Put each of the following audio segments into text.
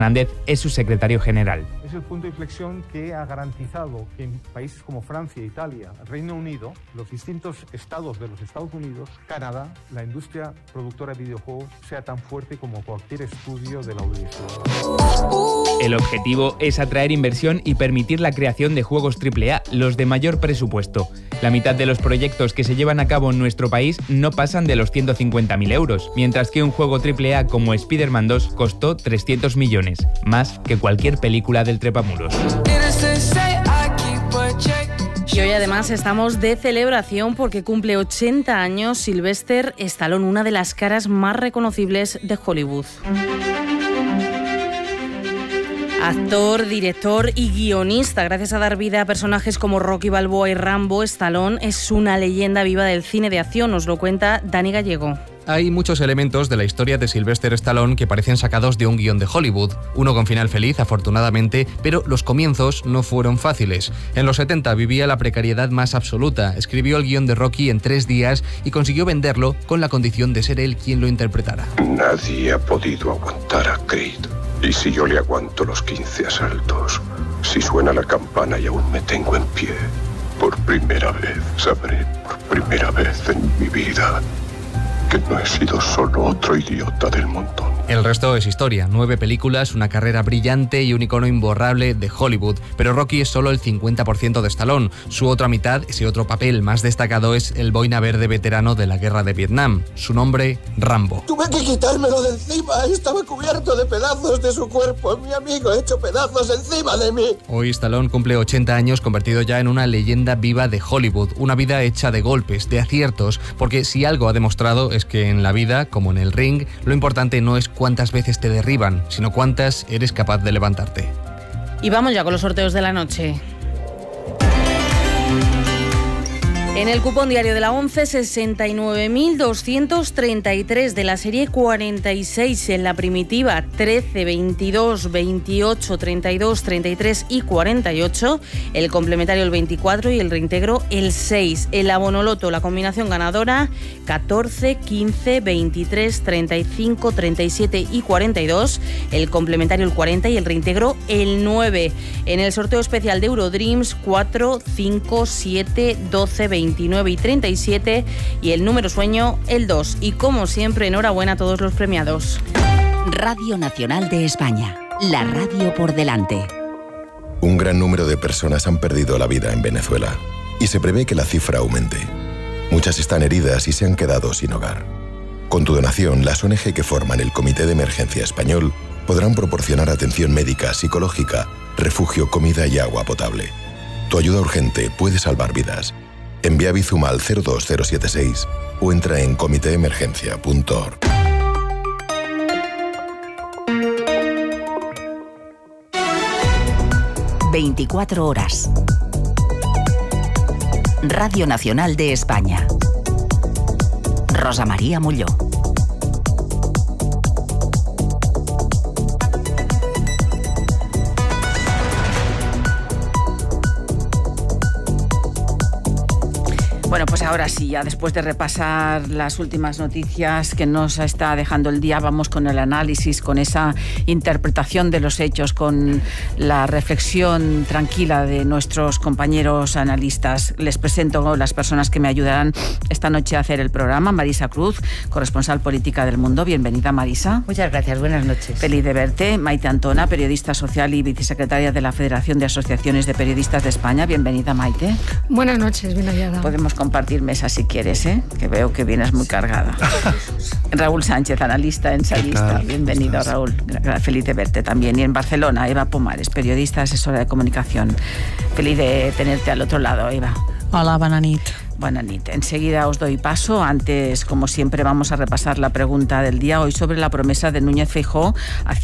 Fernández es su secretario general. Es el punto de inflexión que ha garantizado que en países como Francia, Italia, Reino Unido, los distintos estados de los Estados Unidos, Canadá, la industria productora de videojuegos sea tan fuerte como cualquier estudio de la audiovisual. El objetivo es atraer inversión y permitir la creación de juegos AAA, los de mayor presupuesto. La mitad de los proyectos que se llevan a cabo en nuestro país no pasan de los 150.000 euros, mientras que un juego AAA como Spider-Man 2 costó 300 millones, más que cualquier película del trepamuros. Y hoy además estamos de celebración porque cumple 80 años Sylvester Stallone, una de las caras más reconocibles de Hollywood. Actor, director y guionista, gracias a dar vida a personajes como Rocky Balboa y Rambo, Stallone es una leyenda viva del cine de acción, nos lo cuenta Dani Gallego. Hay muchos elementos de la historia de Sylvester Stallone que parecen sacados de un guión de Hollywood, uno con final feliz, afortunadamente, pero los comienzos no fueron fáciles. En los 70 vivía la precariedad más absoluta, escribió el guión de Rocky en 3 días y consiguió venderlo con la condición de ser él quien lo interpretara. Nadie ha podido aguantar a Creed. Y si yo le aguanto los 15 asaltos, si suena la campana y aún me tengo en pie, por primera vez sabré, por primera vez en mi vida, que no he sido solo otro idiota del montón. El resto es historia, 9 películas, una carrera brillante y un icono imborrable de Hollywood. Pero Rocky es solo el 50% de Stallone. Su otra mitad, ese otro papel más destacado, es el boina verde veterano de la guerra de Vietnam. Su nombre, Rambo. Tuve que quitármelo de encima, estaba cubierto de pedazos de su cuerpo, mi amigo hecho pedazos encima de mí. Hoy Stallone cumple 80 años, convertido ya en una leyenda viva de Hollywood. Una vida hecha de golpes, de aciertos, porque si algo ha demostrado es que en la vida, como en el ring, lo importante no es cuántas veces te derriban, sino cuántas eres capaz de levantarte. Y vamos ya con los sorteos de la noche. En el cupón diario de la 11, 69.233 de la serie 46, en la primitiva 13, 22, 28, 32, 33 y 48, el complementario el 24 y el reintegro el 6. El abonoloto, la combinación ganadora 14, 15, 23, 35, 37 y 42, el complementario el 40 y el reintegro el 9. En el sorteo especial de Eurodreams 4, 5, 7, 12, 29 y 37 y el número sueño el 2. Y como siempre, enhorabuena a todos los premiados. Radio Nacional de España, la radio por delante. Un gran número de personas han perdido la vida en Venezuela y se prevé que la cifra aumente. Muchas están heridas y se han quedado sin hogar. Con tu donación, las ONG que forman el Comité de Emergencia Español podrán proporcionar atención médica, psicológica, refugio, comida y agua potable. Tu ayuda urgente puede salvar vidas. Envía Bizum al 02076 o entra en comiteemergencia.org. ...24 horas. Radio Nacional de España. Rosa María Molló. Bueno, pues ahora sí, ya después de repasar las últimas noticias que nos está dejando el día, vamos con el análisis, con esa interpretación de los hechos, con la reflexión tranquila de nuestros compañeros analistas. Les presento las personas que me ayudarán esta noche a hacer el programa. Marisa Cruz, corresponsal política del Mundo. Bienvenida, Marisa. Muchas gracias, buenas noches. Feliz de verte. Maite Antona, periodista social y vicesecretaria de la Federación de Asociaciones de Periodistas de España. Bienvenida, Maite. Buenas noches, bien hallada. Podemos compartir mesa si quieres, que veo que vienes muy cargada. Raúl Sánchez, analista, ensayista. Bienvenido, Raúl. Feliz de verte también. Y en Barcelona, Eva Pomares, periodista, asesora de comunicación. Feliz de tenerte al otro lado, Eva. Hola, bona nit. Buena nit. Enseguida os doy paso. Antes, como siempre, vamos a repasar la pregunta del día hoy sobre la promesa de Núñez Feijóo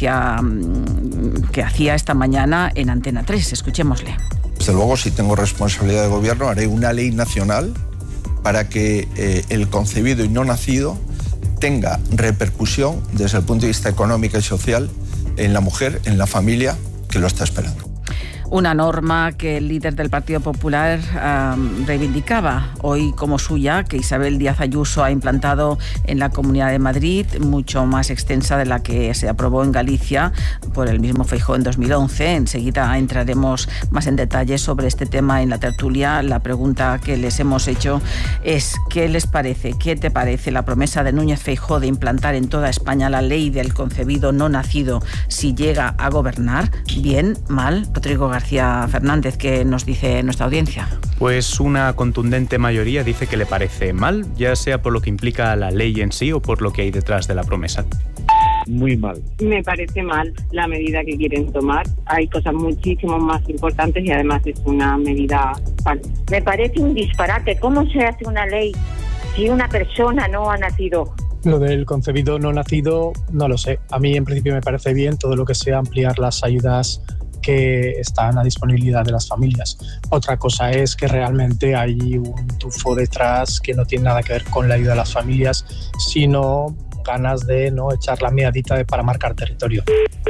que hacía esta mañana en Antena 3. Escuchémosle. Desde luego, si tengo responsabilidad de gobierno, haré una ley nacional para que el concebido y no nacido tenga repercusión desde el punto de vista económico y social en la mujer, en la familia que lo está esperando. Una norma que el líder del Partido Popular reivindicaba hoy como suya, que Isabel Díaz Ayuso ha implantado en la Comunidad de Madrid, mucho más extensa de la que se aprobó en Galicia por el mismo Feijóo en 2011. Enseguida entraremos más en detalle sobre este tema en la tertulia. La pregunta que les hemos hecho es: ¿qué les parece? ¿Qué te parece la promesa de Núñez Feijóo de implantar en toda España la ley del concebido no nacido si llega a gobernar? ¿Bien? ¿Mal? Rodrigo García Fernández, ¿qué nos dice nuestra audiencia? Pues una contundente mayoría dice que le parece mal, ya sea por lo que implica la ley en sí o por lo que hay detrás de la promesa. Muy mal. Me parece mal la medida que quieren tomar. Hay cosas muchísimo más importantes y además es una medida falsa. Me parece un disparate. ¿Cómo se hace una ley si una persona no ha nacido? Lo del concebido no nacido, no lo sé. A mí en principio me parece bien todo lo que sea ampliar las ayudas que están a disponibilidad de las familias. Otra cosa es que realmente hay un tufo detrás que no tiene nada que ver con la ayuda a las familias, sino ganas de no echar la meadita para marcar territorio.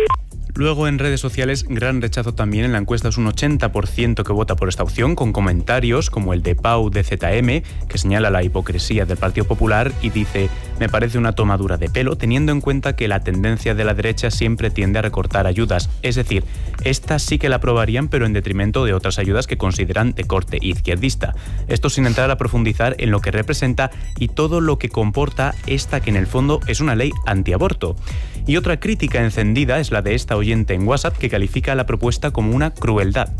Luego en redes sociales, gran rechazo también. En la encuesta es un 80% que vota por esta opción, con comentarios como el de Pau de ZM, que señala la hipocresía del Partido Popular y dice: me parece una tomadura de pelo, teniendo en cuenta que la tendencia de la derecha siempre tiende a recortar ayudas. Es decir, esta sí que la aprobarían, pero en detrimento de otras ayudas que consideran de corte izquierdista. Esto sin entrar a profundizar en lo que representa y todo lo que comporta esta, que en el fondo es una ley antiaborto. Y otra crítica encendida es la de esta oyente en WhatsApp, que califica la propuesta como una crueldad.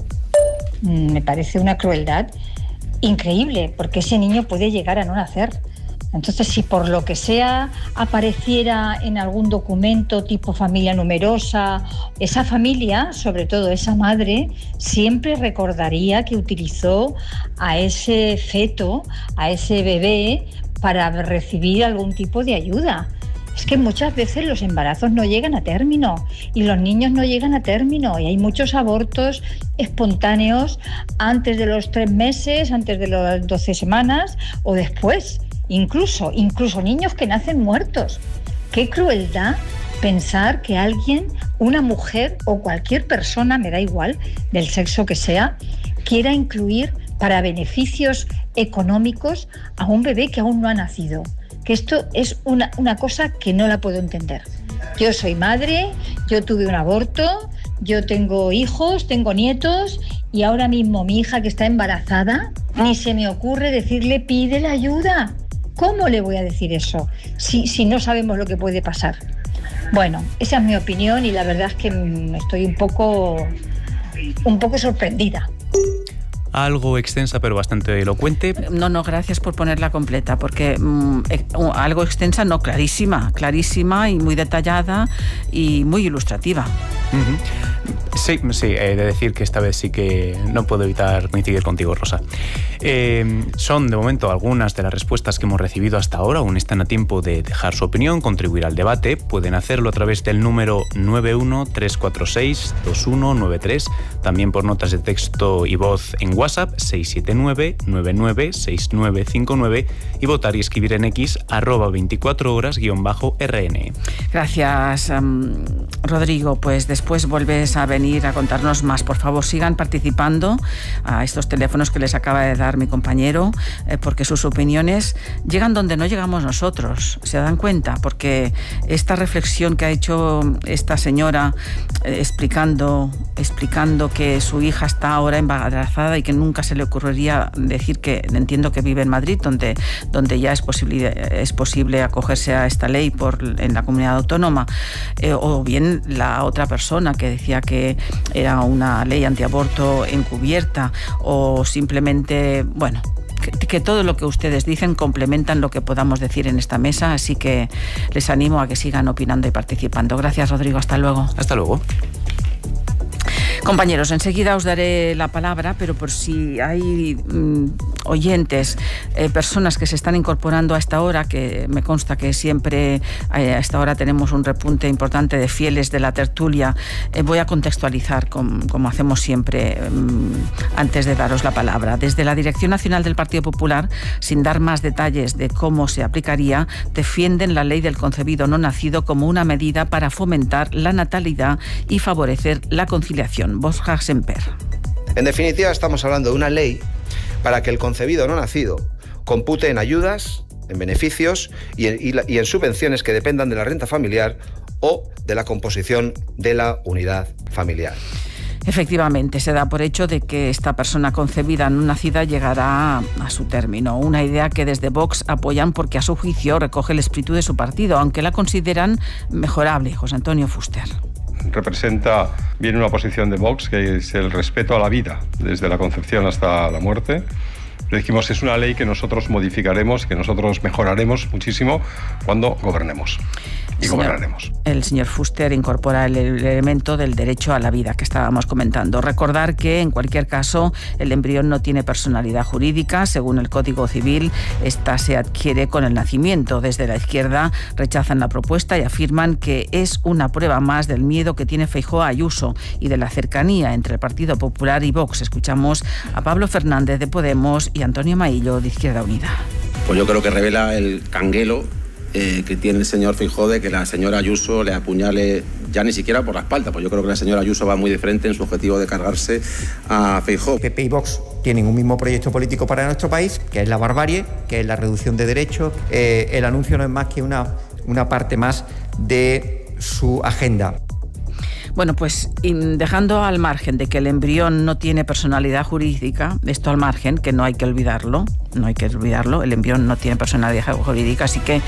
Me parece una crueldad increíble, porque ese niño puede llegar a no nacer. Entonces, si por lo que sea apareciera en algún documento tipo familia numerosa, esa familia, sobre todo esa madre, siempre recordaría que utilizó a ese feto, a ese bebé, para recibir algún tipo de ayuda. Es que muchas veces los embarazos no llegan a término y los niños no llegan a término, y hay muchos abortos espontáneos antes de los 3 meses, antes de las 12 semanas o después, incluso niños que nacen muertos. Qué crueldad pensar que alguien, una mujer o cualquier persona, me da igual, del sexo que sea, quiera incluir para beneficios económicos a un bebé que aún no ha nacido. Que esto es una cosa que no la puedo entender. Yo soy madre, yo tuve un aborto, yo tengo hijos, tengo nietos, y ahora mismo mi hija que está embarazada, ni se me ocurre decirle pide la ayuda. ¿Cómo le voy a decir eso si no sabemos lo que puede pasar? Bueno, esa es mi opinión y la verdad es que estoy un poco sorprendida. Algo extensa pero bastante elocuente. No, gracias por ponerla completa, porque algo extensa, no, clarísima y muy detallada y muy ilustrativa. Sí, he de decir que esta vez sí que no puedo evitar coincidir contigo, Rosa. Son de momento algunas de las respuestas que hemos recibido hasta ahora. Aún están a tiempo de dejar su opinión, contribuir al debate. Pueden hacerlo a través del número 913462193, también por notas de texto y voz en WhatsApp 679-996959, y votar y escribir en X @24horas_RN. Gracias, Rodrigo. Pues después vuelves a venir a contarnos más. Por favor, sigan participando a estos teléfonos que les acaba de dar mi compañero, porque sus opiniones llegan donde no llegamos nosotros. ¿Se dan cuenta? Porque esta reflexión que ha hecho esta señora explicando que su hija está ahora embarazada y que nunca se le ocurriría decir que, entiendo que vive en Madrid, donde ya es posible acogerse a esta ley en la comunidad autónoma, o bien la otra persona que decía que era una ley antiaborto encubierta, o simplemente, bueno, que todo lo que ustedes dicen complementan lo que podamos decir en esta mesa, así que les animo a que sigan opinando y participando. Gracias, Rodrigo. Hasta luego. Hasta luego. Compañeros, enseguida os daré la palabra, pero por si hay oyentes, personas que se están incorporando a esta hora, que me consta que siempre a esta hora tenemos un repunte importante de fieles de la tertulia, voy a contextualizar como hacemos siempre antes de daros la palabra. Desde la Dirección Nacional del Partido Popular, sin dar más detalles de cómo se aplicaría, defienden la ley del concebido no nacido como una medida para fomentar la natalidad y favorecer la conciliación. Borja Semper. En definitiva, estamos hablando de una ley para que el concebido no nacido compute en ayudas, en beneficios y en subvenciones que dependan de la renta familiar o de la composición de la unidad familiar. Efectivamente, se da por hecho de que esta persona concebida no nacida llegará a su término. Una idea que desde Vox apoyan porque a su juicio recoge el espíritu de su partido, aunque la consideran mejorable. José Antonio Fuster. Representa bien una posición de Vox, que es el respeto a la vida, desde la concepción hasta la muerte. Dijimos que es una ley que nosotros modificaremos, que nosotros mejoraremos muchísimo cuando gobernemos. Y gobernaremos. El señor Fuster incorpora el elemento del derecho a la vida que estábamos comentando. Recordar que, en cualquier caso, el embrión no tiene personalidad jurídica. Según el Código Civil, esta se adquiere con el nacimiento. Desde la izquierda rechazan la propuesta y afirman que es una prueba más del miedo que tiene Feijóo a Ayuso y de la cercanía entre el Partido Popular y Vox. Escuchamos a Pablo Fernández de Podemos y Antonio Maillo de Izquierda Unida. Pues yo creo que revela el canguelo que tiene el señor Feijóo de que la señora Ayuso le apuñale ya ni siquiera por la espalda, pues yo creo que la señora Ayuso va muy de frente en su objetivo de cargarse a Feijóo. PP y Vox tienen un mismo proyecto político para nuestro país, que es la barbarie, que es la reducción de derechos. El anuncio no es más que una parte más de su agenda. Bueno, pues dejando al margen de que el embrión no tiene personalidad jurídica, esto al margen, que no hay que olvidarlo, el embrión no tiene personalidad jurídica, así que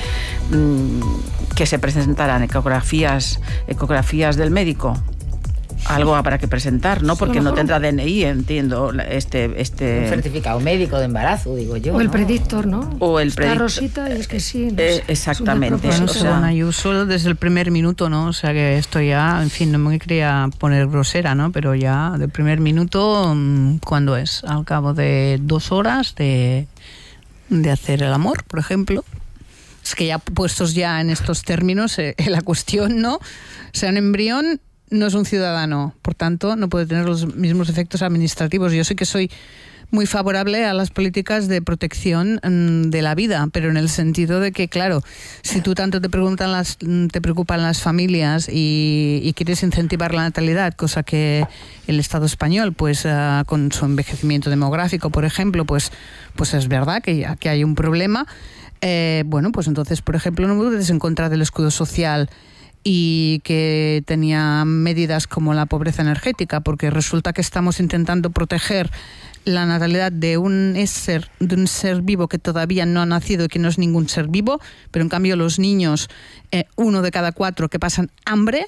se presentarán ecografías del médico. Algo habrá que presentar, ¿no? Porque no tendrá DNI, entiendo, este... Un certificado médico de embarazo, digo yo. O el predictor, ¿no? O el predictor. Rosita, y es que sí. Exactamente. Bueno, según Ayuso, desde el primer minuto, ¿no? O sea, que esto ya, en fin, no me quería poner grosera, ¿no? Pero ya del primer minuto, ¿cuándo es? Al cabo de 2 horas de hacer el amor, por ejemplo. Es que ya puestos ya en estos términos, la cuestión, ¿no? O sea, un embrión no es un ciudadano, por tanto no puede tener los mismos efectos administrativos. Yo sé que soy muy favorable a las políticas de protección de la vida, pero en el sentido de que, claro, si tú tanto te preocupan las familias y quieres incentivar la natalidad, cosa que el Estado español, pues con su envejecimiento demográfico, por ejemplo, pues es verdad que hay un problema. Bueno, pues entonces, por ejemplo, no puedes encontrar del escudo social y que tenía medidas como la pobreza energética, porque resulta que estamos intentando proteger la natalidad de un ser vivo que todavía no ha nacido y que no es ningún ser vivo, pero en cambio los niños, 1 de cada 4 que pasan hambre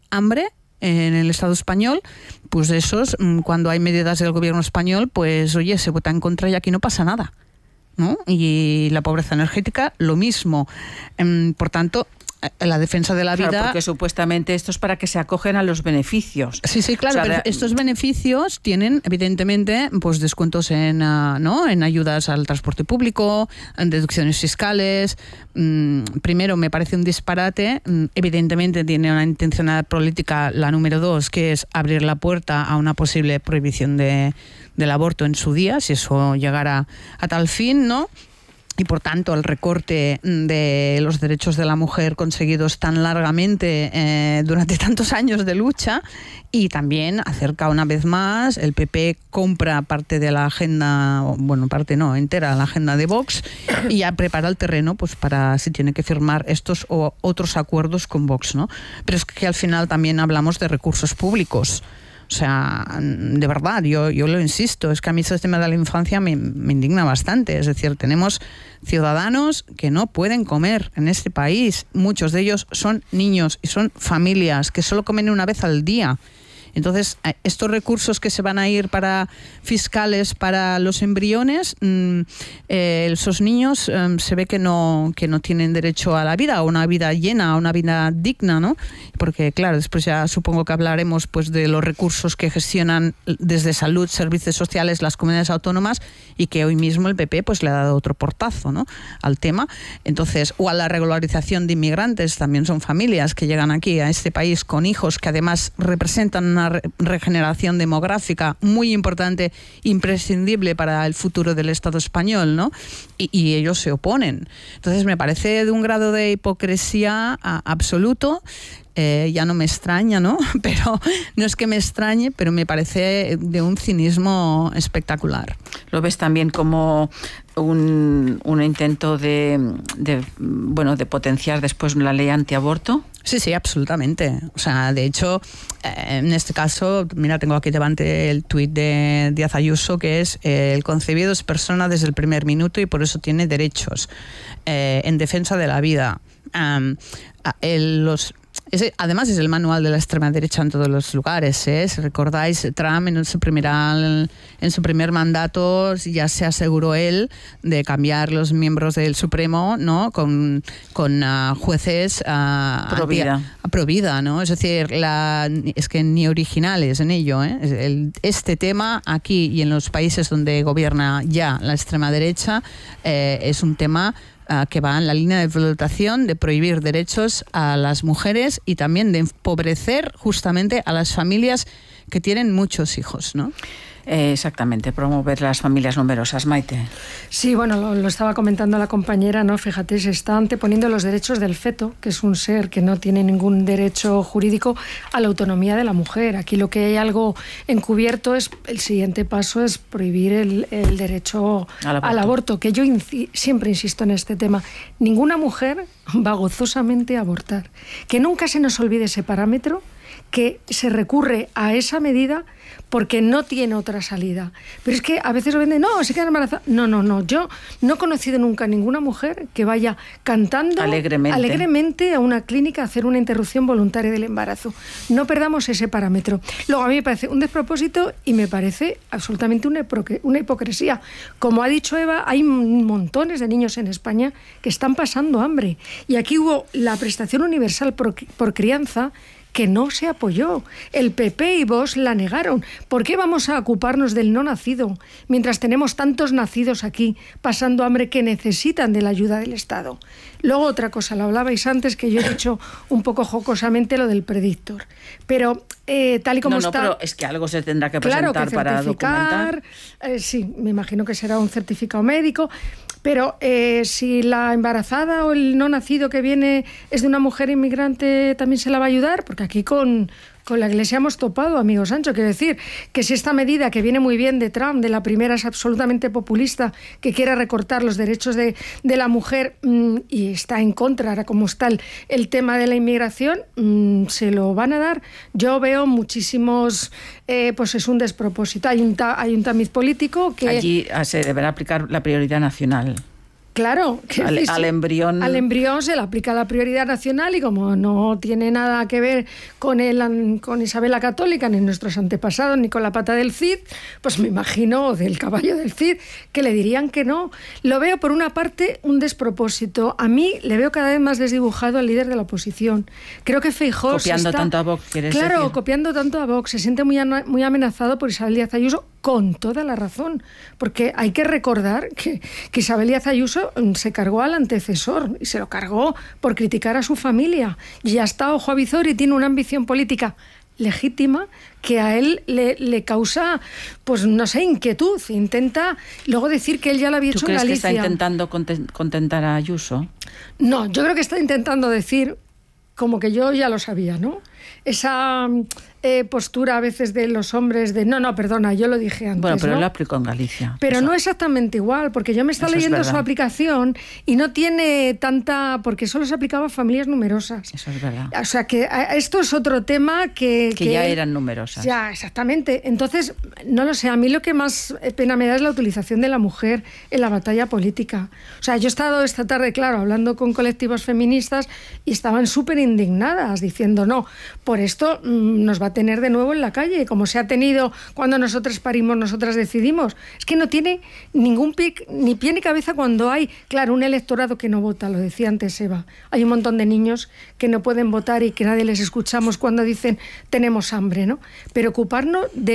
en el Estado español, pues esos, cuando hay medidas del gobierno español, pues oye, se vota en contra y aquí no pasa nada, ¿no? Y la pobreza energética, lo mismo. Por tanto, la defensa de la vida... Claro, porque supuestamente esto es para que se acogen a los beneficios. Sí, claro, o sea, pero estos beneficios tienen, evidentemente, pues descuentos en ayudas al transporte público, en deducciones fiscales. Primero, me parece un disparate. Evidentemente tiene una intencionalidad política, la número 2, que es abrir la puerta a una posible prohibición del aborto en su día, si eso llegara a tal fin, ¿no? Y por tanto el recorte de los derechos de la mujer conseguidos tan largamente durante tantos años de lucha, y también acerca una vez más, el PP compra parte de la agenda, bueno, parte no, entera la agenda de Vox, y ya prepara el terreno pues para si tiene que firmar estos o otros acuerdos con Vox, ¿no? Pero es que al final también hablamos de recursos públicos. O sea, de verdad, yo lo insisto, es que a mí este tema de la infancia me indigna bastante. Es decir, tenemos ciudadanos que no pueden comer en este país. Muchos de ellos son niños y son familias que solo comen una vez al día. Entonces, estos recursos que se van a ir para fiscales para los embriones, esos niños se ve que no tienen derecho a la vida, a una vida llena, a una vida digna, ¿no? Porque, claro, después ya supongo que hablaremos pues de los recursos que gestionan desde salud, servicios sociales, las comunidades autónomas, y que hoy mismo el PP pues le ha dado otro portazo, ¿no?, al tema. Entonces, o a la regularización de inmigrantes, también son familias que llegan aquí a este país con hijos que además representan una una regeneración demográfica muy importante, imprescindible para el futuro del Estado español, ¿no? Y ellos se oponen. Entonces me parece de un grado de hipocresía absoluto. Ya no me extraña, ¿no? Pero no es que me extrañe, pero me parece de un cinismo espectacular. ¿Lo ves también como un intento de potenciar después la ley antiaborto? Sí, absolutamente. O sea, de hecho, en este caso, mira, tengo aquí delante el tuit de Díaz Ayuso, que es: el concebido es persona desde el primer minuto y por eso tiene derechos en defensa de la vida. Además es el manual de la extrema derecha en todos los lugares, ¿eh? Si recordáis, Trump en su primer mandato ya se aseguró él de cambiar los miembros del Supremo, ¿no? con jueces pro vida, ¿no? Es decir, es que ni originales en ello, ¿eh? Este tema aquí y en los países donde gobierna ya la extrema derecha es un tema que va en la línea de votación de prohibir derechos a las mujeres y también de empobrecer justamente a las familias que tienen muchos hijos, ¿no? Exactamente, promover las familias numerosas. Maite. Sí, bueno, lo estaba comentando la compañera, ¿no? Fíjate, se está anteponiendo los derechos del feto, que es un ser que no tiene ningún derecho jurídico, a la autonomía de la mujer. Aquí lo que hay algo encubierto es, el siguiente paso es prohibir el derecho al aborto, que yo siempre insisto en este tema. Ninguna mujer va gozosamente a abortar. Que nunca se nos olvide ese parámetro, que se recurre a esa medida porque no tiene otra salida. Pero es que a veces lo venden, no, se quedan embarazadas. No. Yo no he conocido nunca ninguna mujer que vaya cantando alegremente a una clínica a hacer una interrupción voluntaria del embarazo. No perdamos ese parámetro. Luego, a mí me parece un despropósito y me parece absolutamente una hipocresía. Como ha dicho Eva, hay montones de niños en España que están pasando hambre. Y aquí hubo la prestación universal por crianza, que no se apoyó. El PP y Vox la negaron. ¿Por qué vamos a ocuparnos del no nacido mientras tenemos tantos nacidos aquí pasando hambre que necesitan de la ayuda del Estado? Luego otra cosa, lo hablabais antes, que yo he dicho un poco jocosamente lo del predictor. Pero tal y como está... pero es que algo se tendrá que presentar para documentar. Sí, me imagino que será un certificado médico. Pero si la embarazada o el no nacido que viene es de una mujer inmigrante, ¿también se la va a ayudar? Porque aquí con la Iglesia hemos topado, amigo Sancho. Quiero decir que si esta medida, que viene muy bien de Trump, de la primera, es absolutamente populista, que quiere recortar los derechos de la mujer y está en contra, ahora como está el tema de la inmigración, se lo van a dar. Yo veo muchísimos... pues es un despropósito. Hay un tamiz político que... Allí se deberá aplicar la prioridad nacional. Claro, que al embrión se le aplica la prioridad nacional y como no tiene nada que ver con Isabel la Católica, ni nuestros antepasados, ni con la pata del Cid, pues me imagino, del caballo del Cid, que le dirían que no. Lo veo, por una parte, un despropósito. A mí le veo cada vez más desdibujado al líder de la oposición. Creo que Feijóo copiando tanto a Vox, ¿quieres decir? Claro, copiando tanto a Vox. Se siente muy amenazado por Isabel Díaz Ayuso, con toda la razón, porque hay que recordar que Isabel Díaz Ayuso se cargó al antecesor y se lo cargó por criticar a su familia. Y ya está, ojo a visor, y tiene una ambición política legítima que a él le causa, pues no sé, inquietud. Intenta luego decir que él ya lo había hecho en Galicia. ¿Tú crees que está intentando contentar a Ayuso? No, yo creo que está intentando decir como que yo ya lo sabía, ¿no? Esa postura a veces de los hombres de no, perdona, yo lo dije antes. Bueno, pero ¿no? lo aplicó en Galicia. Pero no exactamente igual, porque yo me estaba leyendo su aplicación y no tiene tanta... porque solo se aplicaba a familias numerosas. Eso es verdad. O sea, que esto es otro tema que ya eran numerosas. Ya, exactamente. Entonces, no lo sé, a mí lo que más pena me da es la utilización de la mujer en la batalla política. O sea, yo he estado esta tarde, claro, hablando con colectivos feministas y estaban súper indignadas, diciendo, no, por esto nos va a tener de nuevo en la calle, como se ha tenido cuando nosotras parimos, nosotras decidimos. Es que no tiene ningún ni pie ni cabeza cuando hay, claro, un electorado que no vota, lo decía antes Eva. Hay un montón de niños que no pueden votar y que nadie les escuchamos cuando dicen tenemos hambre, ¿no? Pero ocuparnos de un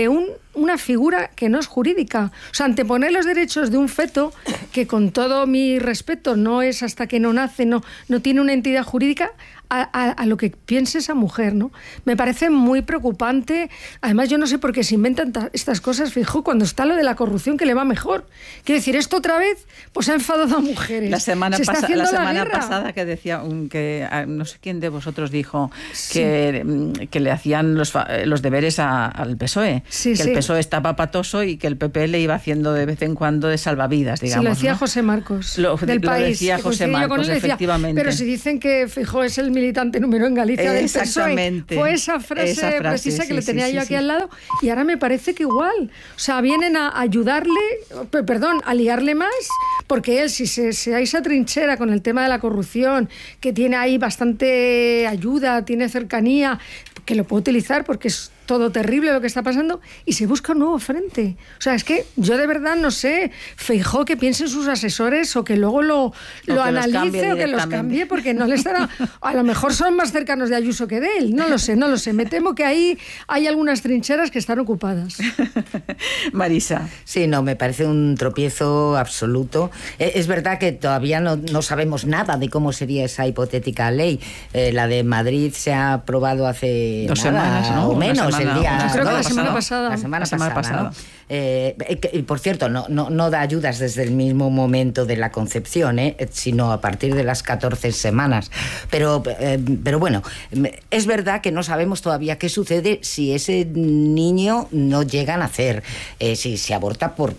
una figura que no es jurídica. O sea, anteponer los derechos de un feto, que con todo mi respeto no es hasta que no nace, no tiene una entidad jurídica, a lo que piense esa mujer, ¿no? Me parece muy preocupante. Además, yo no sé por qué se inventan estas cosas, fijo, cuando está lo de la corrupción, que le va mejor. Quiero decir, esto otra vez pues ha enfadado a mujeres. La semana pasada que decía, que no sé quién de vosotros dijo que le hacían los deberes al PSOE. Sí, que el PSOE estaba patoso y que el PP le iba haciendo de vez en cuando de salvavidas, digamos. Sí, lo decía, ¿no? José Marcos, del País. Lo decía José Marcos, efectivamente. Pero si dicen que Feijóo es el militante número en Galicia del PSOE, fue esa frase precisa que le tenía yo aquí al lado, y ahora me parece que igual, o sea, vienen a ayudarle, a liarle más, porque él, si se hay esa trinchera con el tema de la corrupción, que tiene ahí bastante ayuda, tiene cercanía, que lo puede utilizar porque es todo terrible lo que está pasando, y se busca un nuevo frente. O sea, es que yo de verdad no sé, Feijóo, que piensen sus asesores o que luego lo analice o que los cambie, porque no les dará... A lo mejor son más cercanos de Ayuso que de él, no lo sé. Me temo que ahí hay algunas trincheras que están ocupadas. Marisa. Sí, no, me parece un tropiezo absoluto. Es verdad que todavía no sabemos nada de cómo sería esa hipotética ley. La de Madrid se ha aprobado hace 2 semanas, ¿no? O menos. Creo que la semana pasada. La semana pasada. ¿No? Por cierto, no da ayudas desde el mismo momento de la concepción, sino a partir de las 14 semanas. Pero bueno, es verdad que no sabemos todavía qué sucede si ese niño no llega a nacer, si se aborta por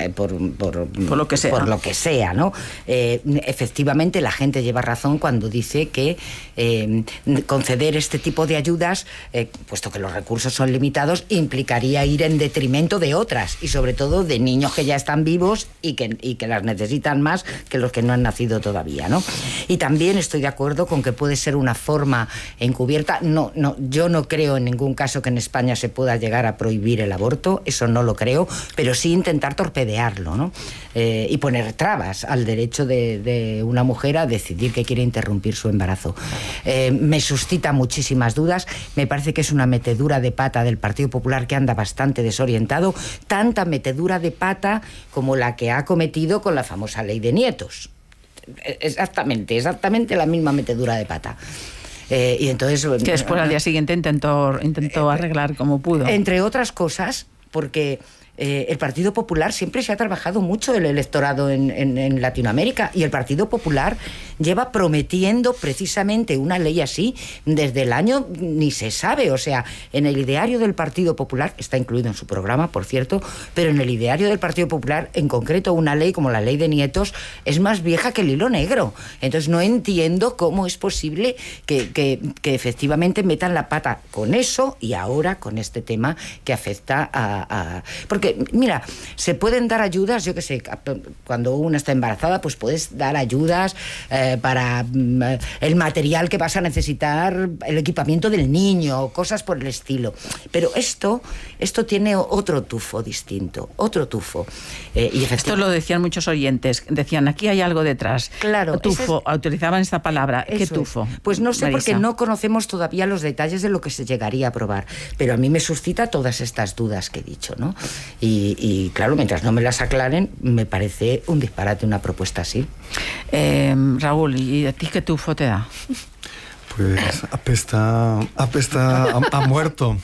lo que sea. Por lo que sea, ¿no? Efectivamente, la gente lleva razón cuando dice que conceder este tipo de ayudas, puesto que los recursos son limitados, implicaría ir en detrimento de otras, y sobre todo de niños que ya están vivos y que las necesitan más que los que no han nacido todavía, ¿no? Y también estoy de acuerdo con que puede ser una forma encubierta. Yo no creo en ningún caso que en España se pueda llegar a prohibir el aborto, eso no lo creo, pero sí intentar torpedearlo, ¿no? Y poner trabas al derecho de una mujer a decidir que quiere interrumpir su embarazo. Me suscita muchísimas dudas. Me parece que es una metedura de pata del Partido Popular que anda bastante desorientado, tanta metedura de pata como la que ha cometido con la famosa ley de nietos. Exactamente la misma metedura de pata. Y entonces, que después al día siguiente intentó arreglar como pudo. Entre otras cosas, porque el Partido Popular siempre se ha trabajado mucho el electorado en Latinoamérica, y el Partido Popular lleva prometiendo precisamente una ley así desde el año ni se sabe. O sea, en el ideario del Partido Popular, está incluido en su programa, por cierto, pero en el ideario del Partido Popular, en concreto, una ley como la ley de nietos es más vieja que el hilo negro. Entonces no entiendo cómo es posible que efectivamente metan la pata con eso y ahora con este tema que afecta a... Porque, mira, se pueden dar ayudas, yo qué sé, cuando una está embarazada, pues puedes dar ayudas para el material que vas a necesitar, el equipamiento del niño, cosas por el estilo. Pero esto tiene otro tufo distinto, otro tufo. Esto lo decían muchos oyentes, decían, aquí hay algo detrás. Claro. Tufo, utilizaban esta palabra. ¿Qué tufo? Pues no sé, Marisa. porque no conocemos todavía los detalles de lo que se llegaría a aprobar. Pero a mí me suscita todas estas dudas que he dicho, ¿no? Y claro, mientras no me las aclaren, me parece un disparate una propuesta así. Raúl, ¿y a ti qué tufo te da? Pues apesta a muerto.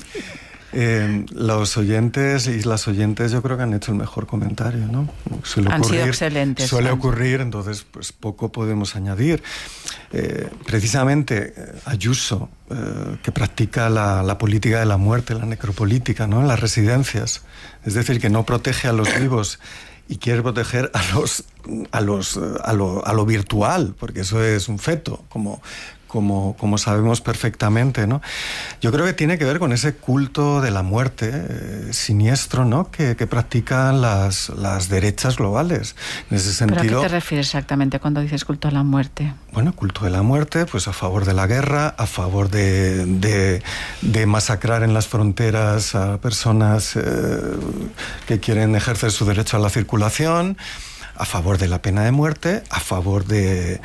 Los oyentes y las oyentes yo creo que han hecho el mejor comentario, ¿no? Han sido excelentes. Suele ocurrir, entonces pues poco podemos añadir. Precisamente Ayuso, que practica la política de la muerte, la necropolítica, ¿no? En las residencias. Es decir, que no protege a los vivos y quiere proteger a lo virtual, porque eso es un feto, como sabemos perfectamente, ¿no? Yo creo que tiene que ver con ese culto de la muerte siniestro, ¿no? que practican las derechas globales. En ese sentido, ¿pero a qué te refieres exactamente cuando dices culto a la muerte? Bueno, culto de la muerte, pues a favor de la guerra, a favor de masacrar en las fronteras a personas que quieren ejercer su derecho a la circulación, a favor de la pena de muerte, a favor de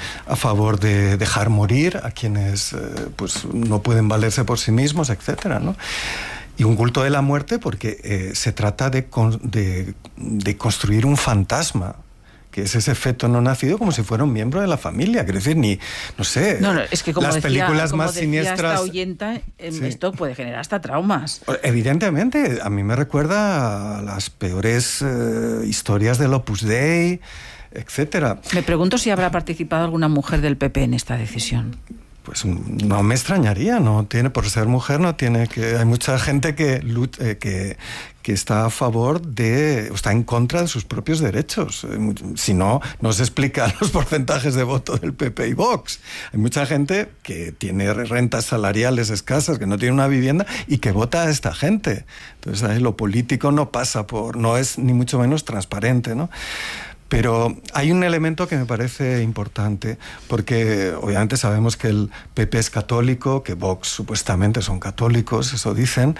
dejar morir a quienes pues no pueden valerse por sí mismos, etcétera, ¿no? Y un culto de la muerte porque se trata de construir un fantasma, que es ese feto no nacido, como si fuera un miembro de la familia. Quiero decir, no sé, es que como las películas más siniestras... Esta oyenta, esto puede generar hasta traumas. Evidentemente, a mí me recuerda a las peores historias del Opus Dei, etcétera. Me pregunto si habrá participado alguna mujer del PP en esta decisión. Pues no me extrañaría, no tiene, por ser mujer no tiene que... Hay mucha gente que está a favor o está en contra de sus propios derechos. Si no, no se explican los porcentajes de voto del PP y Vox. Hay mucha gente que tiene rentas salariales escasas, que no tiene una vivienda y que vota a esta gente. Entonces ahí lo político no es ni mucho menos transparente, ¿no? Pero hay un elemento que me parece importante, porque obviamente sabemos que el PP es católico, que Vox supuestamente son católicos, eso dicen,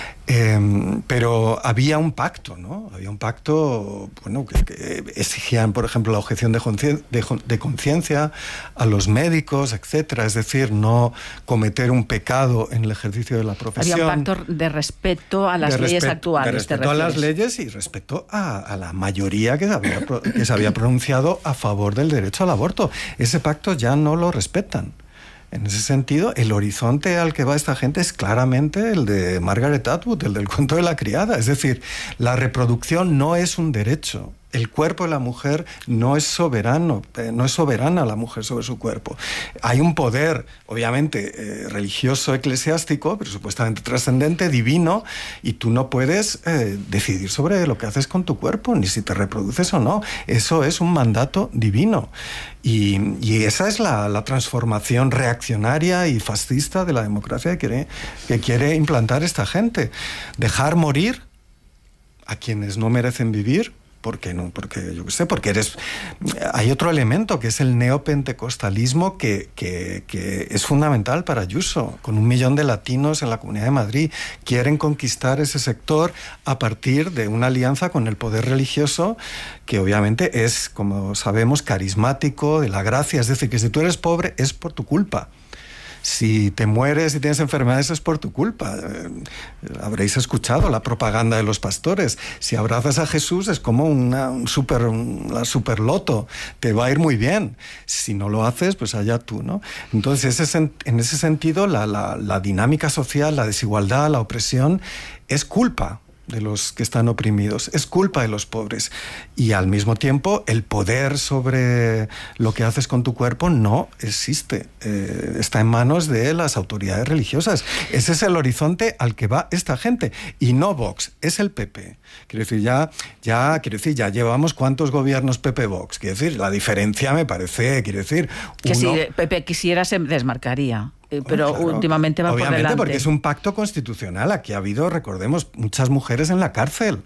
pero había un pacto, ¿no? Había un pacto, bueno, que exigían, por ejemplo, la objeción de conciencia a los médicos, etcétera. Es decir, no cometer un pecado en el ejercicio de la profesión. Había un pacto de respeto a las leyes actuales. De respeto a las leyes y respeto a la mayoría que se había pronunciado a favor del derecho al aborto. Ese pacto ya no lo respetan. En ese sentido, el horizonte al que va esta gente es claramente el de Margaret Atwood, el del cuento de la criada. Es decir, la reproducción no es un derecho. El cuerpo de la mujer no es soberano, no es soberana la mujer sobre su cuerpo. Hay un poder, obviamente, religioso, eclesiástico, pero supuestamente trascendente, divino, y tú no puedes decidir sobre lo que haces con tu cuerpo, ni si te reproduces o no. Eso es un mandato divino. Y esa es la transformación reaccionaria y fascista de la democracia que quiere implantar esta gente. Dejar morir a quienes no merecen vivir. ¿Por qué no? Porque, yo qué sé, hay otro elemento que es el neopentecostalismo que es fundamental para Ayuso. Con 1 millón de latinos en la Comunidad de Madrid quieren conquistar ese sector a partir de una alianza con el poder religioso que obviamente es, como sabemos, carismático, de la gracia. Es decir, que si tú eres pobre es por tu culpa. Si te mueres y tienes enfermedades es por tu culpa. Habréis escuchado la propaganda de los pastores. Si abrazas a Jesús es como una superloto. Te va a ir muy bien. Si no lo haces, pues allá tú, ¿no? Entonces, en ese sentido, la dinámica social, la desigualdad, la opresión, es culpa de los que están oprimidos, es culpa de los pobres. Y al mismo tiempo, el poder sobre lo que haces con tu cuerpo no existe. Está en manos de las autoridades religiosas. Ese es el horizonte al que va esta gente. Y no Vox, es el PP. Quiero decir, ya llevamos cuántos gobiernos PP-Vox. Quiero decir, la diferencia me parece, que si PP quisiera se desmarcaría. Pero claro, últimamente va por delante. Obviamente, porque es un pacto constitucional. Aquí ha habido, recordemos, muchas mujeres en la cárcel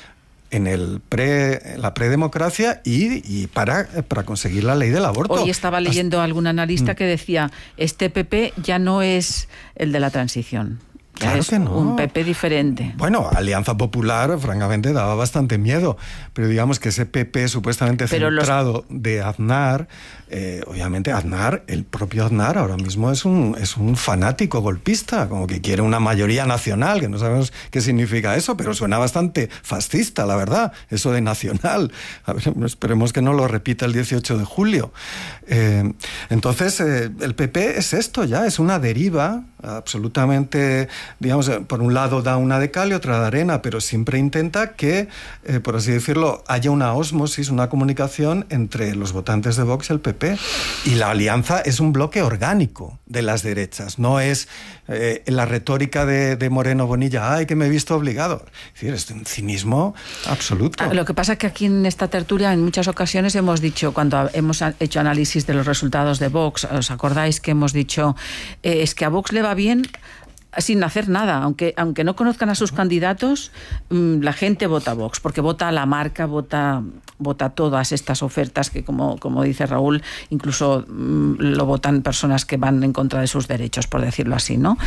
en la predemocracia y para conseguir la ley del aborto. Hoy estaba leyendo a algún analista que decía, este PP ya no es el de la transición. Claro es que no. Un PP diferente. Bueno, Alianza Popular, francamente, daba bastante miedo. Pero digamos que ese PP supuestamente centrado de Aznar, obviamente Aznar, el propio Aznar ahora mismo es un fanático golpista, como que quiere una mayoría nacional, que no sabemos qué significa eso, pero suena bastante fascista, la verdad, eso de nacional. A ver, esperemos que no lo repita el 18 de julio. Entonces, el PP es esto ya, es una deriva absolutamente, digamos, por un lado da una de cal y otra de arena, pero siempre intenta que, por así decirlo, haya una ósmosis, una comunicación entre los votantes de Vox y el PP. Y la alianza es un bloque orgánico de las derechas, no es la retórica de Moreno Bonilla, ¡ay, que me he visto obligado! Es decir, es un cinismo absoluto. Lo que pasa es que aquí en esta tertulia en muchas ocasiones hemos dicho, cuando hemos hecho análisis de los resultados de Vox, ¿os acordáis que hemos dicho es que a Vox le va bien sin hacer nada, aunque no conozcan a sus candidatos, la gente vota Vox, porque vota a la marca, vota todas estas ofertas que, como dice Raúl, incluso lo votan personas que van en contra de sus derechos, por decirlo así, ¿no?